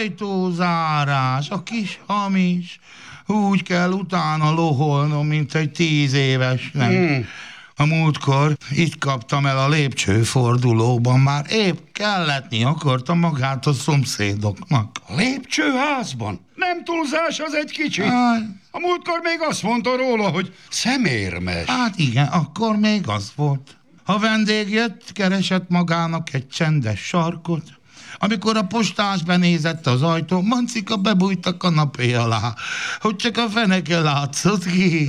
ajtózárás, a kis hamis. Úgy kell utána loholnom, mint egy tíz évesnek. Hmm. A múltkor itt kaptam el a lépcsőfordulóban, már épp kelletni akarta magát a szomszédoknak. A lépcsőházban? Nem túlzás az egy kicsit? Aj. A múltkor még azt mondta róla, hogy szemérmes. Hát igen, akkor még az volt. A vendég jött, keresett magának egy csendes sarkot. Amikor a postás benézett az ajtó, mancika bebújt a kanapé alá, hogy csak a feneke látszott ki.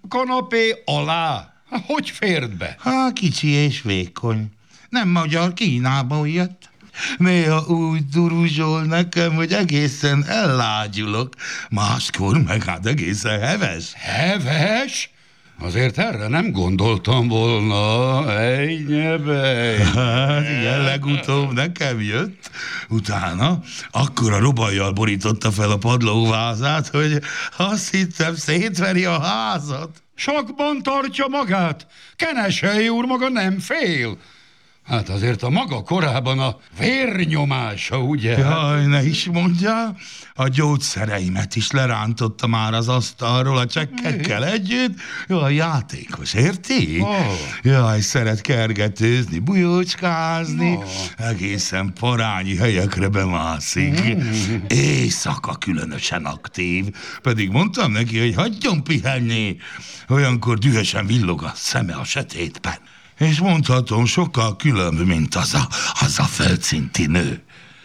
Kanapé alá? Hogy fért be? Há, kicsi és vékony. Nem magyar, Kínából jött. Néha úgy duruzsol nekem, hogy egészen ellágyulok. Máskor meg hát egészen heves. Heves? Azért erre nem gondoltam volna, ejnyebej. Hát igen, legutóbb nekem jött. Utána akkora robajjal borította fel a padlóvázát, hogy azt hittem szétveri a házat. Sakban tartja magát. Kenesei úr maga nem fél. Hát azért a maga korában a vérnyomása, ugye? Jaj, ne is mondja, a gyógyszereimet is lerántotta már az asztalról a csekkekkel együtt. Jaj, játékos, érti? Oh. Jaj, szeret kergetőzni, bujócskázni, oh. Egészen parányi helyekre bemászik. Mm. Éjszaka különösen aktív, pedig mondtam neki, hogy hagyjon pihenni. Olyankor dühösen villog a szeme a sötétben. És mondhatom, sokkal különb, mint az a, az a földszinti nő.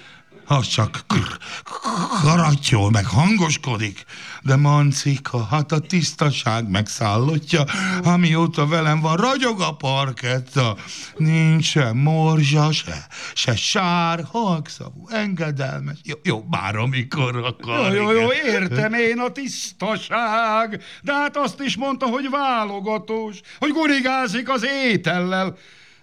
Az csak karattyol, meg hangoskodik, de mancika, hát a tisztaság megszállottja, amióta velem van, ragyog a parketta. Nincs se morzsa, se, se sár, halkszavú, engedelmes. Jó, jó, bár amikor akar. Jó, jó, jó, értem én a tisztaság, de hát azt is mondta, hogy válogatós, hogy gurigázik az étellel.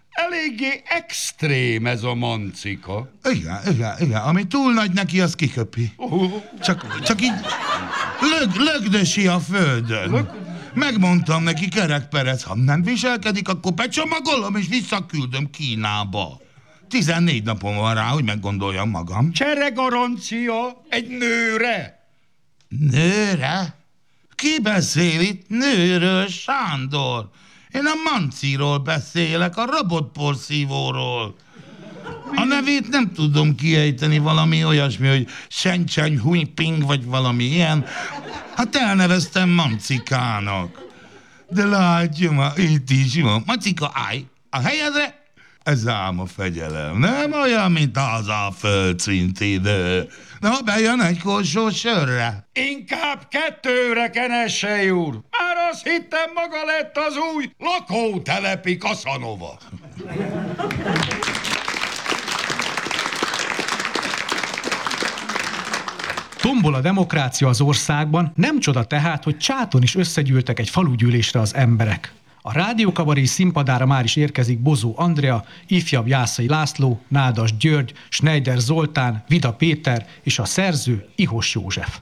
Eléggé extrém ez a mancika. Igen, igen, igen. Ami túl nagy neki, az kiköpi. Uh. Csak, csak így lög, lögdösi a földön. Lög? Megmondtam neki, kerekperec, ha nem viselkedik, akkor becsomagolom és visszaküldöm Kínába. tizennégy napom van rá, hogy meggondoljam magam. Csere garancia egy nőre. Nőre? Ki beszél itt nőről, Sándor? Én a manciról beszélek, a robotporszívóról. A nevét nem tudom kiejteni, valami olyasmi, hogy Sencseny Huiping, vagy valami ilyen. Hát elneveztem mancikának. De látja ma, itt is van. Mancika, állj a helyedre, ez ám a fegyelem. Nem olyan, mint az a földszinti idő. Na, bejön egy korsó sörre. Inkább kettőre, Kenesei úr. Már azt hittem, maga lett az új lakótelepi Kaszanova. Tombol a demokrácia az országban, nem csoda tehát, hogy Csáton is összegyűltek egy falugyűlésre az emberek. A rádiókabaré színpadára már is érkezik Bozó Andrea, ifjabb Jászai László, Nádas György, Schneider Zoltán, Vida Péter és a szerző Ihos József.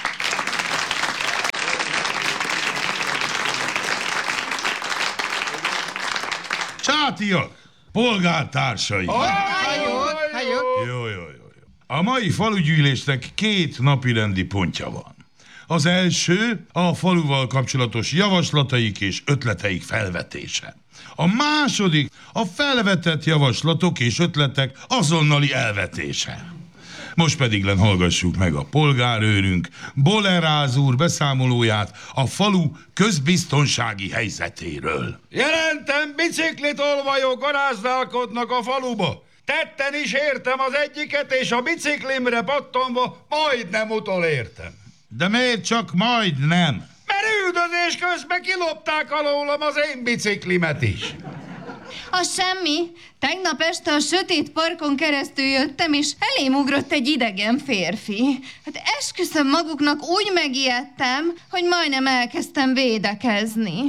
Csátiak, polgártársai! Hajó, hajó. Jó, jó, jó. A mai falugyűlésnek két napirendi pontja van. Az első a faluval kapcsolatos javaslataik és ötleteik felvetése. A második a felvetett javaslatok és ötletek azonnali elvetése. Most pedig len hallgassuk meg a polgárőrünk Boleráz úr beszámolóját a falu közbiztonsági helyzetéről. Jelentem, biciklitolvajok garázdálkodnak a faluba. Tetten is értem az egyiket, és a biciklimre pattanva majdnem utolértem. De miért csak majdnem? Mert üldözés közben kilopták alólam az én biciklimet is. Az semmi. Tegnap este a sötét parkon keresztül jöttem, és elém ugrott egy idegen férfi. Hát esküszöm, maguknak úgy megijedtem, hogy majdnem elkezdtem védekezni.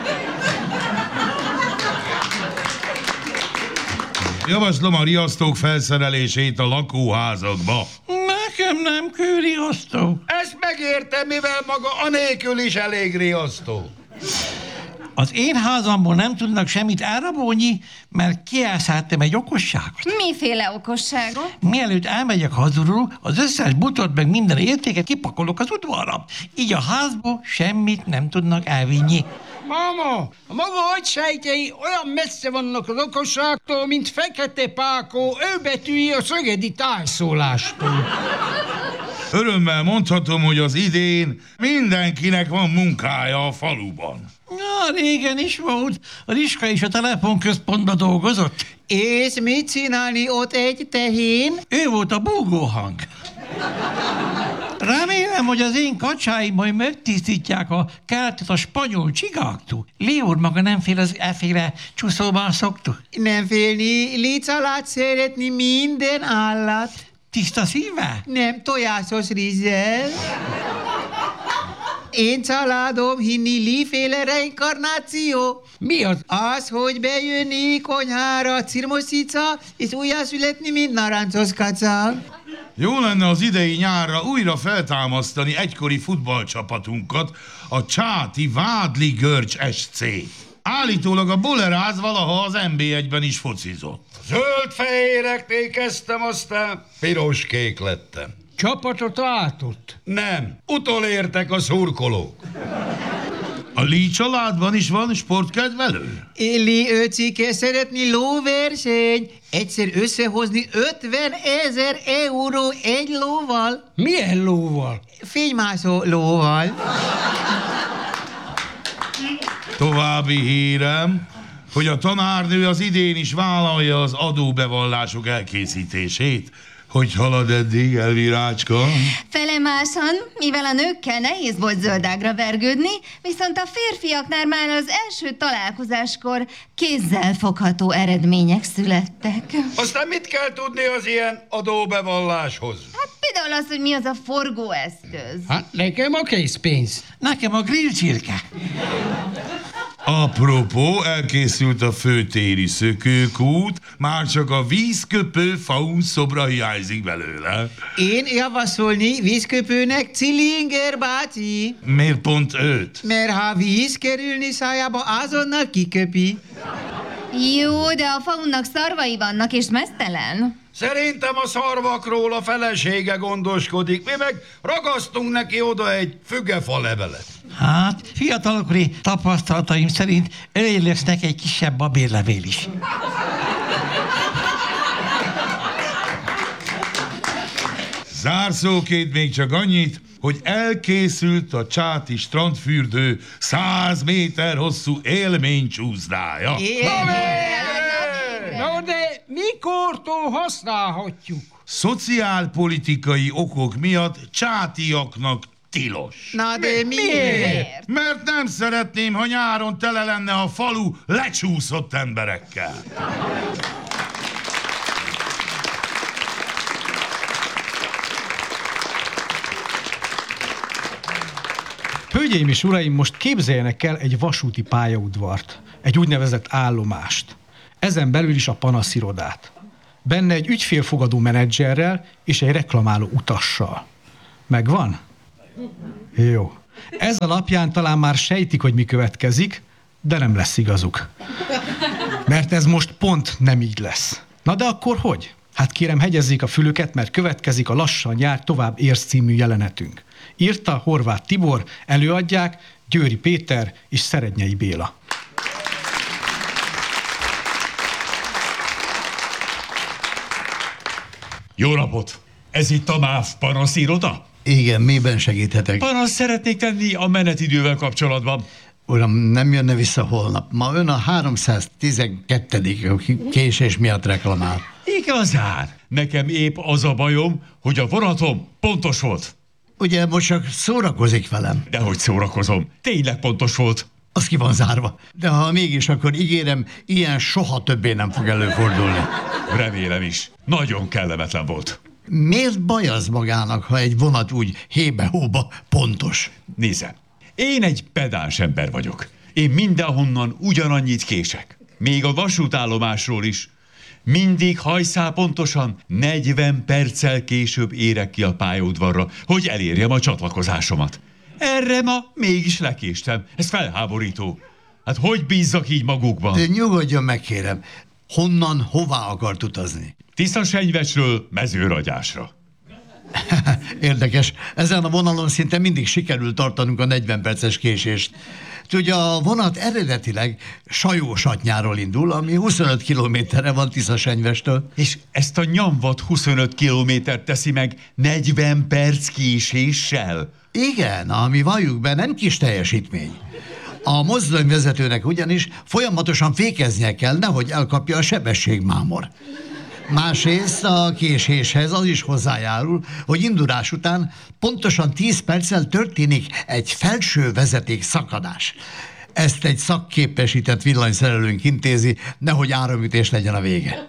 Javaslom a riasztók felszerelését a lakóházakba. Nekem nem kell riasztó. Ezt megértem, mivel maga anélkül is elég riasztó. Az én házamból nem tudnak semmit elrabolni, mert kielszáltam egy okosságot. Miféle okosságot? Mielőtt elmegyek hazulról, az összes butot meg minden értéket kipakolok az udvarra. Így a házból semmit nem tudnak elvinni. Mama, a maga agysejtjei olyan messze vannak az okosságtól, mint Fekete Pákó őbetűi a szögedi tájszólástól. Örömmel mondhatom, hogy az idén mindenkinek van munkája a faluban. Na, régen is volt. A Riska is a telefonközpontban dolgozott. És mit csinálni ott egy tehén? Ő volt a búgóhang. Remélem, hogy az én kacsáim majd megtisztítják a kertet a spanyol csigáktól. Léor maga nem fél az efféle csúszóban szoktuk. Nem félni, licalát szeretni minden állat. Tiszta szívvel? Nem tojásos rizsel. Én családom hinni líféle reinkarnáció. Mi az? Az, hogy bejönni konyhára cirmoszica, és újjászületni, mint narancsos kaca. Jó lenne az idei nyárra újra feltámasztani egykori futballcsapatunkat, a csáti Vádli Görcs es cé. Állítólag a Boleráz valaha az en bé egyben is focizott. Zöld-fehéreknél kezdtem, aztán piros-kék lettem. Csapatot váltott? Nem, utolértek a szurkolók. A Lee családban is van sportkedvelő? Illi öcsike szeretni lóverseny. Egyszer összehozni ötven ezer euró egy lóval. Milyen lóval? Fénymászó lóval. További hírem, hogy a tanárnő az idén is vállalja az adóbevallások elkészítését. Hogy halad eddig, Elvirácska? Felemásan, mivel a nőkkel nehéz volt zöldágra vergődni, viszont a férfiaknál már az első találkozáskor kézzel fogható eredmények születtek. Aztán mit kell tudni az ilyen adóbevalláshoz? Hát például az, hogy mi az a forgóeszköz. Hát nekem a készpénz. Nekem a grillcsirke. Apropó, elkészült a főtéri szökőkút, már csak a vízköpő faun szobra hiányzik belőle. Én javasolni vízköpőnek Cilinger bácsi. Miért pont őt? Mert ha víz kerülni szájába, azonnal kiköpi. Jó, de a faunnak szarvai vannak, és meztelen. Szerintem a szarvakról a felesége gondoskodik, mi meg ragasztunk neki oda egy fügefa levelet. Hát, fiatalokori tapasztalataim szerint elég lesz neki egy kisebb babérlevél is. Zárszóként még csak annyit, hogy elkészült a csáti strandfürdő száz méter hosszú élménycsúszdája. Na de mikortól használhatjuk? Szociálpolitikai okok miatt csátiaknak tilos. Na de miért? Mert nem szeretném, ha nyáron tele lenne a falu lecsúszott emberekkel. Hölgyeim és uraim, most képzeljenek el egy vasúti pályaudvart, egy úgynevezett állomást. Ezen belül is a panaszirodát. Benne egy ügyfélfogadó menedzserrel és egy reklamáló utassal. Megvan? Jó. Ez alapján talán már sejtik, hogy mi következik, de nem lesz igazuk. Mert ez most pont nem így lesz. Na de akkor hogy? Hát kérem, hegyezzék a fülüket, mert következik a Lassan jár, tovább érsz című jelenetünk. Írta Horváth Tibor, előadják Győri Péter és Szerednyei Béla. Jó napot! Ez itt a MÁV panasziroda? Igen, miben segíthetek? Panasz szeretnék tenni a menetidővel kapcsolatban. Uram, nem jönne vissza holnap. Ma ön a háromszáztizenkettedik késés miatt reklamál. Igazán? Nekem épp az a bajom, hogy a vonatom pontos volt. Ugye most csak szórakozik velem. Dehogy szórakozom. Tényleg pontos volt. Az ki van zárva. De ha mégis, akkor ígérem, ilyen soha többé nem fog előfordulni. Remélem is. Nagyon kellemetlen volt. Miért baj az magának, ha egy vonat úgy hébe-hóba pontos? Nézze, én egy pedáns ember vagyok. Én mindenhonnan ugyanannyit kések. Még a vasútállomásról is. Mindig hajszál pontosan negyven perccel később érek ki a pályaudvarra, hogy elérjem a csatlakozásomat. Erre ma mégis lekéstem. Ez felháborító. Hát hogy bízzak így magukban? De nyugodjon meg, kérem. Honnan, hová akart utazni? Tiszasenyvesről Mezőragyásra. Érdekes. Ezen a vonalon szinte mindig sikerül tartanunk a negyven perces késést. Tudja, a vonat eredetileg Sajósatnyáról indul, ami huszonöt kilométerre van Tiszasenyvestől. És ezt a nyomvat huszonöt kilométert teszi meg negyven perc késéssel? Igen, ami valljuk be, nem kis teljesítmény. A mozdonyvezetőnek ugyanis folyamatosan fékeznie kell, nehogy elkapja a sebességmámor. Másrészt a késéshez az is hozzájárul, hogy indulás után pontosan tíz perccel történik egy felső vezeték szakadás. Ezt egy szakképesített villanyszerelőnk intézi, nehogy áramütés legyen a vége.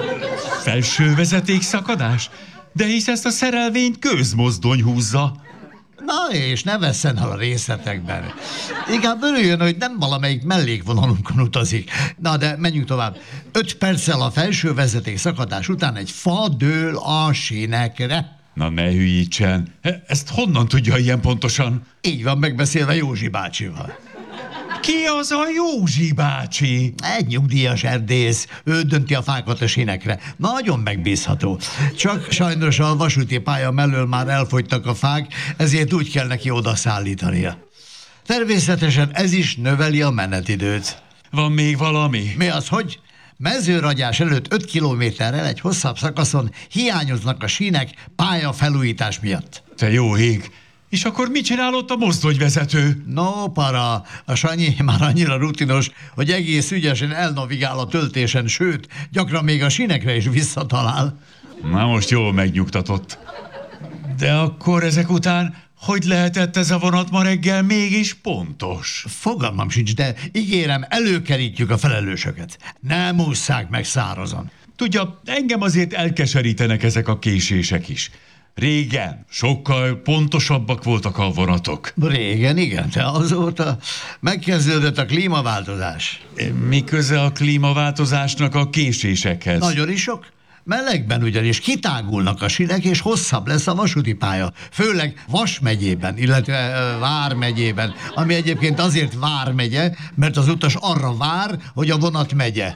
Felső vezeték szakadás? De hisz ezt a szerelvényt közmozdony húzza. Na és ne vesszen el a részletekben. Inkább örüljön, hogy nem valamelyik mellékvonalunkon utazik. Na de menjünk tovább. Öt perccel a felső vezeték szakadás után egy fa dől a sínekre. Na ne hülyítsen. Ezt honnan tudja ilyen pontosan? Így van megbeszélve Józsi bácsival. Ki az a Józsi bácsi? Egy nyugdíjas erdész, ő dönti a fákat a sínekre. Nagyon megbízható. Csak sajnos a vasúti pálya mellől már elfogytak a fák, ezért úgy kell neki odaszállítania. Természetesen ez is növeli a menetidőt. Van még valami? Mi az, hogy? Mezőragyás előtt öt kilométerrel egy hosszabb szakaszon hiányoznak a sínek pályafelújítás miatt. Te jó ég! És akkor mit csinál ott a mozdonyvezető? No, para, a Sanyi már annyira rutinos, hogy egész ügyesen elnavigál a töltésen, sőt, gyakran még a sínekre is visszatalál. Na most jól megnyugtatott. De akkor ezek után hogy lehetett ez a vonat ma reggel mégis pontos? Fogalmam sincs, de ígérem, előkerítjük a felelősöket. Nem ússzák meg szárazon. Tudja, engem azért elkeserítenek ezek a késések is. Régen sokkal pontosabbak voltak a vonatok. Régen, igen, de azóta megkezdődött a klímaváltozás. Mi köze a klímaváltozásnak a késésekhez? Nagyon is sok. Melegben ugyanis kitágulnak a sínek, és hosszabb lesz a vasúti pálya. Főleg Vas megyében, illetve Vár megyében, ami egyébként azért Vár megye, mert az utas arra vár, hogy a vonat megye.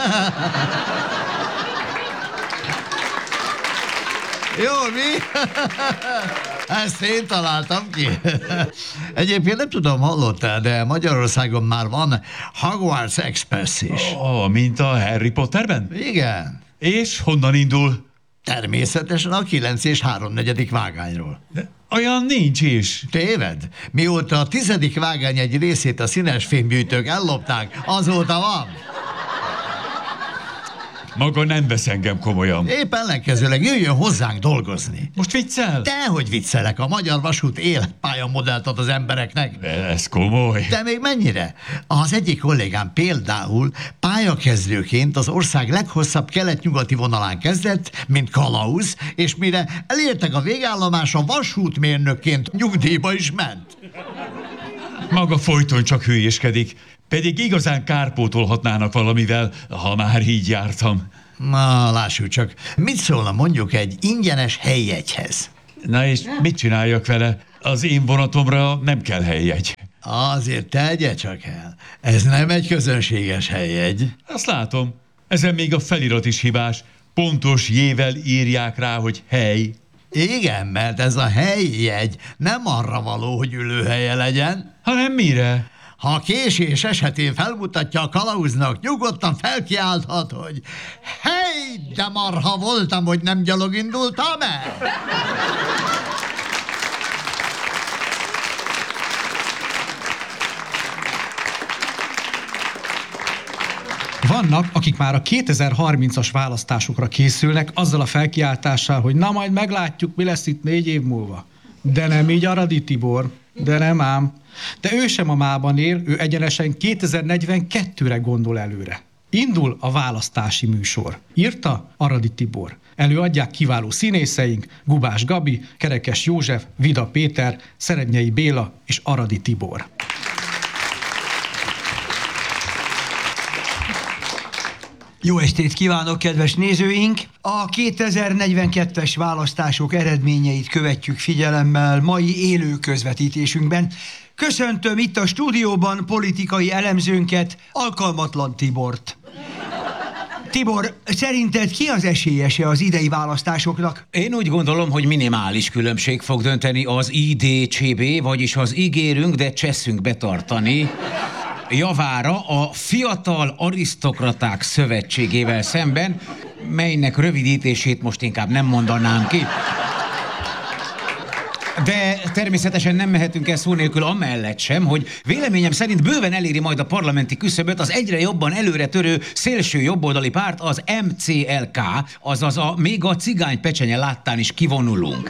Jó, mi? Ezt én találtam ki. Egyébként nem tudom, hallottál, de Magyarországon már van Hogwarts Express is. Oh, mint a Harry Potterben? Igen. És honnan indul? Természetesen a kilenc és háromnegyedik vágányról. De olyan nincs is. Téved? Mióta a tizedik vágány egy részét a színes fémgyűjtők ellopták, azóta van. Maga nem vesz engem komolyan. Épp ellenkezőleg jöjjön hozzánk dolgozni. Most viccel? Dehogy viccelek, a Magyar Vasút életpályamodellt ad az embereknek. De ez komoly. De még mennyire? Az egyik kollégám például pályakezdőként az ország leghosszabb kelet-nyugati vonalán kezdett, mint kalauz, és mire elértek a végállomásra, vasútmérnökként nyugdíjba is ment. Maga folyton csak hülyéskedik, pedig igazán kárpótolhatnának valamivel, ha már így jártam. Na, lássuk csak, mit szólna mondjuk egy ingyenes helyjegyhez? Na és mit csináljak vele? Az én vonatomra nem kell helyjegy. Azért tegye csak el. Ez nem egy közönséges helyjegy. Azt látom. Ezen még a felirat is hibás. Pontos jével írják rá, hogy hely. Igen, mert ez a helyjegy nem arra való, hogy ülőhelye legyen. Hanem mire? Ha késés esetén felmutatja a kalauznak, nyugodtan felkiálthat, hogy hely, de marha voltam, hogy nem gyalog indultam el. Vannak, akik már a kétezer-harmincas választásokra készülnek azzal a felkiáltással, hogy na majd meglátjuk, mi lesz itt négy év múlva. De nem így Aradi Tibor, de nem ám. De ő sem a mában él, ő egyenesen kétezer-negyvenkettőre gondol előre. Indul a választási műsor. Írta Aradi Tibor. Előadják kiváló színészeink, Gubás Gabi, Kerekes József, Vida Péter, Szerednyei Béla és Aradi Tibor. Jó estét kívánok, kedves nézőink! A kétezer-negyvenkettes választások eredményeit követjük figyelemmel mai élő közvetítésünkben. Köszöntöm itt a stúdióban politikai elemzőnket, Alkalmatlan Tibort. Tibor, szerinted ki az esélyese az idei választásoknak? Én úgy gondolom, hogy minimális különbség fog dönteni az I D C B, vagyis az ígérünk, de cseszünk betartani javára a Fiatal Arisztokraták Szövetségével szemben, melynek rövidítését most inkább nem mondanám ki. De természetesen nem mehetünk el szó nélkül amellett sem, hogy véleményem szerint bőven eléri majd a parlamenti küszöböt az egyre jobban előre törő szélső jobboldali párt, az M C L K, azaz a még a cigány pecsenye láttán is kivonulunk.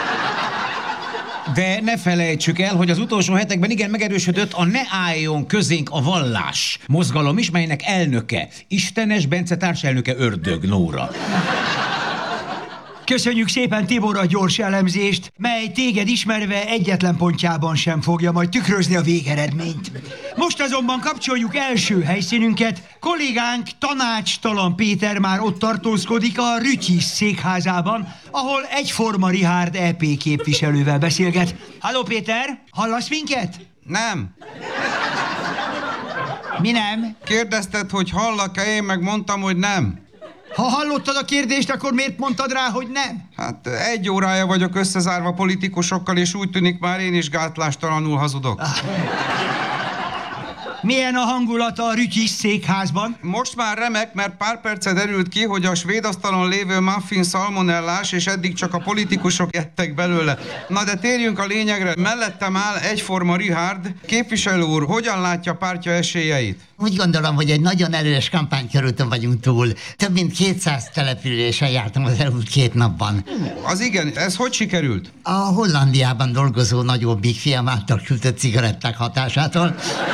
De ne felejtsük el, hogy az utolsó hetekben igen megerősödött a Ne álljon közénk a vallás mozgalom is, melynek elnöke, Istenes Bence társelnöke Ördög Nóra. Köszönjük szépen, Tibor, a gyors elemzést, mely téged ismerve egyetlen pontjában sem fogja majd tükrözni a végeredményt. Most azonban kapcsoljuk első helyszínünket. Kollégánk Tanácstalan Péter már ott tartózkodik a Rütyis székházában, ahol egyforma Richárd é pé képviselővel beszélget. Halló Péter, hallasz minket? Nem. Mi nem? Kérdezted, hogy hallak-e, én meg mondtam, hogy nem. Ha hallottad a kérdést, akkor miért mondtad rá, hogy nem? Hát egy órája vagyok összezárva politikusokkal, és úgy tűnik már én is gátlástalanul hazudok. Ah. Milyen a hangulata a Rütyis székházban? Most már remek, mert pár perce derült ki, hogy a svéd asztalon lévő muffin szalmonellás, és eddig csak a politikusok ettek belőle. Na de térjünk a lényegre. Mellettem áll egyforma Richárd. Képviselő úr, hogyan látja pártja esélyeit? Úgy gondolom, hogy egy nagyon erős kampánykörúton vagyunk túl. Több mint kétszáz településen jártam az elmúlt két napban. Az igen, ez hogy sikerült? A Hollandiában dolgozó nagyobbik fiam által küldött cigaretták hatásától.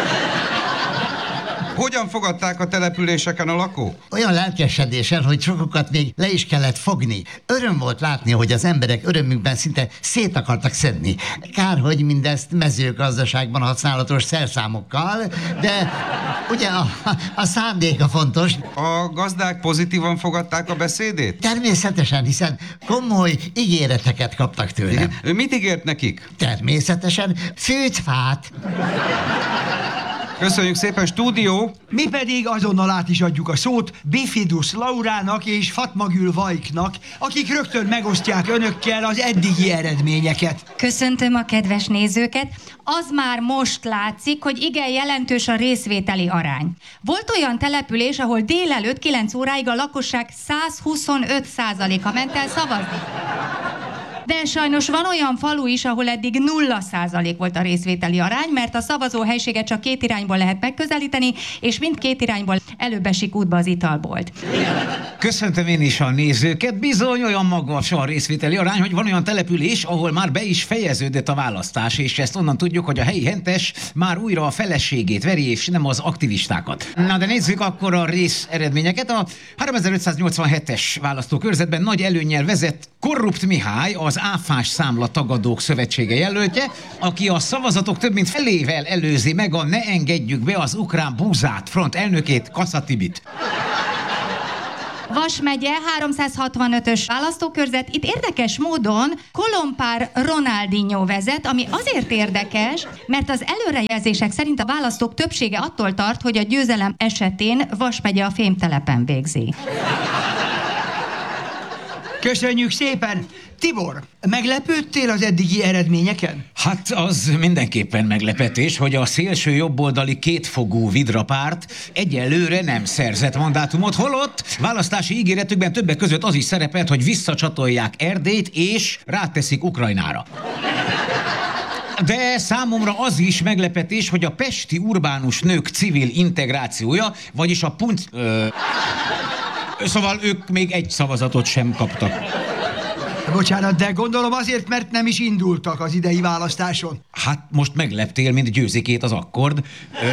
Hogyan fogadták a településeken a lakók? Olyan lelkesedéssel, hogy sokukat még le is kellett fogni. Öröm volt látni, hogy az emberek örömükben szinte szét akartak szedni. Kár, hogy mindezt mezőgazdaságban használatos szerszámokkal, de ugye a, a szándéka fontos. A gazdák pozitívan fogadták a beszédét? Természetesen, hiszen komoly ígéreteket kaptak tőlem. Igen. Ő mit ígért nekik? Természetesen fűt fát. Köszönjük szépen, stúdió! Mi pedig azonnal át is adjuk a szót Bifidus Laurának és Fatmagül Vajknak, akik rögtön megosztják önökkel az eddigi eredményeket. Köszöntöm a kedves nézőket. Az már most látszik, hogy igen jelentős a részvételi arány. Volt olyan település, ahol délelőtt kilenc óráig a lakosság száz huszonöt százaléka ment el szavazni. De sajnos van olyan falu is, ahol eddig nulla százalék volt a részvételi arány, mert a szavazóhelységet csak két irányból lehet megközelíteni, és mindkét irányból előbb esik útba az italbolt. Köszöntöm én is a nézőket. Bizony olyan magas a részvételi arány, hogy van olyan település, ahol már be is fejeződött a választás, és ezt onnan tudjuk, hogy a helyi hentes már újra a feleségét veri, és nem az aktivistákat. Na de nézzük akkor a rész eredményeket. A háromezer-ötszáznyolcvanhetes választókörzetben nagy előnnyel vezet Korrupt Mihály, az áfás számla tagadók szövetsége jelöltje, aki a szavazatok több mint felével előzi meg a Ne engedjük be az ukrán búzát front elnökét, Kassa Tibit. Vas megye, háromszázhatvanötös választókörzet. Itt érdekes módon Kolompár Ronaldinho vezet, ami azért érdekes, mert az előrejelzések szerint a választók többsége attól tart, hogy a győzelem esetén Vas megye a fémtelepen végzi. Köszönjük szépen! Tibor, meglepődtél az eddigi eredményeken? Hát az mindenképpen meglepetés, hogy a szélső jobboldali kétfogú Vidra párt egyelőre nem szerzett mandátumot, holott választási ígéretükben többek között az is szerepelt, hogy visszacsatolják Erdélyt és ráteszik Ukrajnára. De számomra az is meglepetés, hogy a pesti urbánus nők civil integrációja, vagyis a punt... Ö... Szóval ők még egy szavazatot sem kaptak. Bocsánat, de gondolom azért, mert nem is indultak az idei választáson. Hát most megleptél, mint Győzikét az akkord. Ö...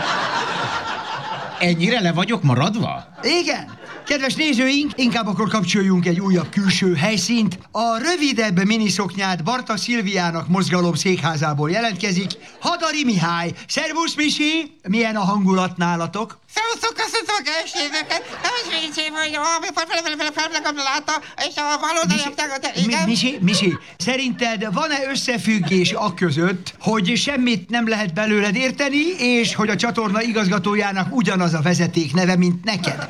Ennyire le vagyok maradva? Igen. Kedves nézőink, inkább akkor kapcsoljunk egy újabb külső helyszínt. A rövidebb miniszoknyát Barta Szilviának mozgalom székházából jelentkezik Hadari Mihály. Szervusz, Misi! Milyen a hangulat nálatok? Szervusztok, köszöntöm a kereségeket! Nem is viccsém, hogy amikor fellegem látta, és a valódányok... Igen? Misi, Misi, szerinted van-e összefüggés a között, hogy semmit nem lehet belőled érteni, és hogy a csatorna igazgatójának ugyanaz a vezeték neve, mint neked?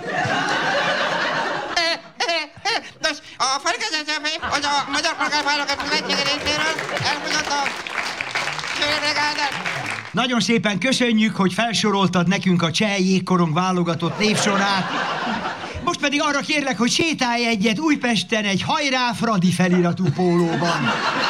Nos, a felkezdésem, hogy a Magyar Polgárvállalatok Szövetsége részéről elfogyott a Nagyon szépen köszönjük, hogy felsoroltad nekünk a Cseh jégkorong válogatott névsorát. Most pedig arra kérlek, hogy sétálj egyet Újpesten egy Hajrá Fradi feliratú pólóban.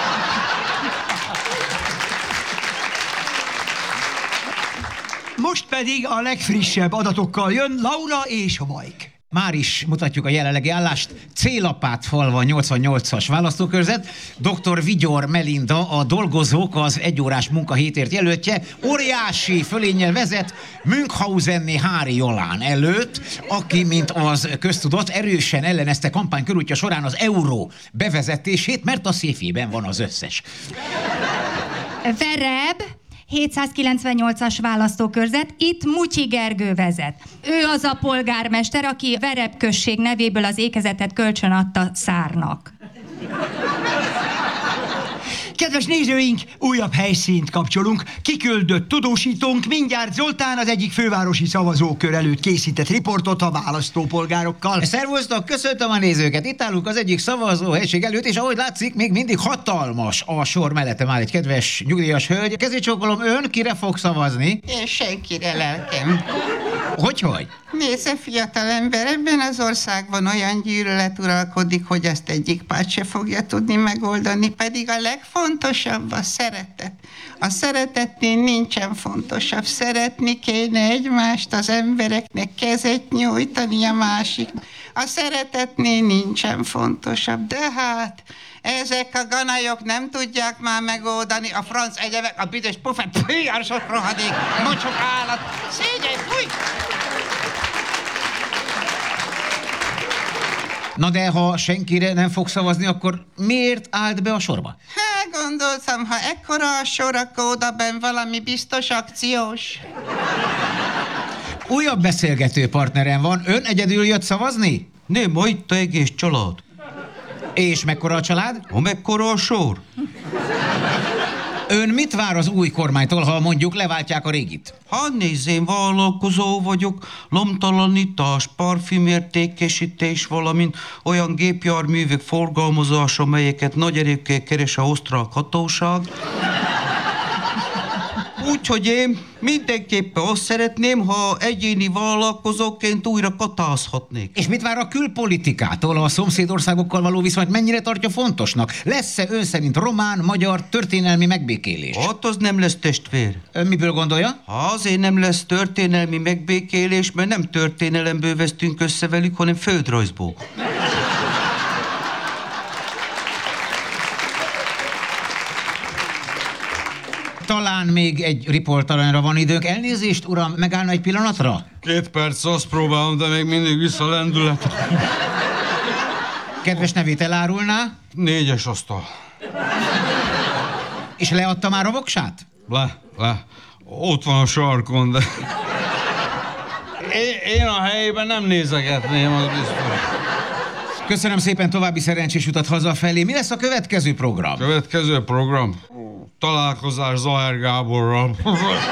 Most pedig a legfrissebb adatokkal jön Laura és Vajk. Már is mutatjuk a jelenlegi állást. Célapátfalva nyolcvannyolcas választókörzet. doktor Vigyor Melinda, a dolgozók az egyórás munkahétért jelöltje, óriási fölénnyel vezet Münchhausenné Hári Jolán előtt, aki, mint az köztudott, erősen ellenezte kampánykörútja során az euró bevezetését, mert a széfében van az összes. Vereb, hétszázkilencvennyolcas választókörzet, itt Mutyi Gergő vezet. Ő az a polgármester, aki Vereb község nevéből az ékezetet kölcsön adta Szárnak. Kedves nézőink, újabb helyszínt kapcsolunk. Kiküldött tudósítónk mindjárt Zoltán az egyik fővárosi szavazókör előtt készített riportot a választópolgárokkal. Szervusztok, köszöntöm a nézőket. Itt állunk az egyik szavazóhelység előtt, és ahogy látszik, még mindig hatalmas a sor mellettem áll egy kedves nyugdíjas hölgy. Kezét csókolom, ön kire fog szavazni? Én senkire, lelkem. Hogyhogy? Nézze, fiatal ember, ebben az országban olyan gyűlölet uralkodik, hogy ezt egyik párt se fogja tudni megoldani, pedig a legfontosabb a szeretet. A szeretetnél nincsen fontosabb. Szeretni kéne egymást, az embereknek kezet nyújtani a másik. A szeretetnél nincsen fontosabb, de hát ezek a ganajok nem tudják már megoldani. A franc egyebek, a büdös pufet, püh, a sok rohadék, mocsok állat, szégyen, fúj! Na de ha senkire nem fog szavazni, akkor miért állt be a sorba? Hát gondoltam, ha ekkora a sor, akkor odabenn valami biztos akciós. Újabb beszélgető partnerem van. Ön egyedül jött szavazni? Nem, ma itt a egész család. És mekkora a család? Ha mekkora a sor? Ön mit vár az új kormánytól, ha mondjuk leváltják a régit? Hát nézd, én vállalkozó vagyok, lomtalanítás, parfümértékesítés, valamint olyan gépjárművek forgalmazása, melyeket nagy erőkkel keres a osztrák hatóság. Úgyhogy én mindenképpen azt szeretném, ha egyéni vállalkozóként újra katázhatnék. És mit vár a külpolitikától? A szomszédországokkal való viszonyt mennyire tartja fontosnak? Lesz-e ön szerint román, magyar történelmi megbékélés? Hát az nem lesz, testvér. Ön miből gondolja? Azért nem lesz történelmi megbékélés, mert nem történelemből vesztünk össze velük, hanem földrajzból. Talán még egy riportalanyra van időnk. Elnézést, uram, megállna egy pillanatra? Két perc, azt próbálom, de még mindig vissza lendület. Kedves nevét elárulná? Négyes asztal. És leadta már a voksát? Le, le. Ott van a sarkon, de... Én, én a helyében nem nézegetném, az biztos. Köszönöm szépen, további szerencsés utat hazafelé. Mi lesz a következő program? Következő program? Találkozás Zahár Gáborral.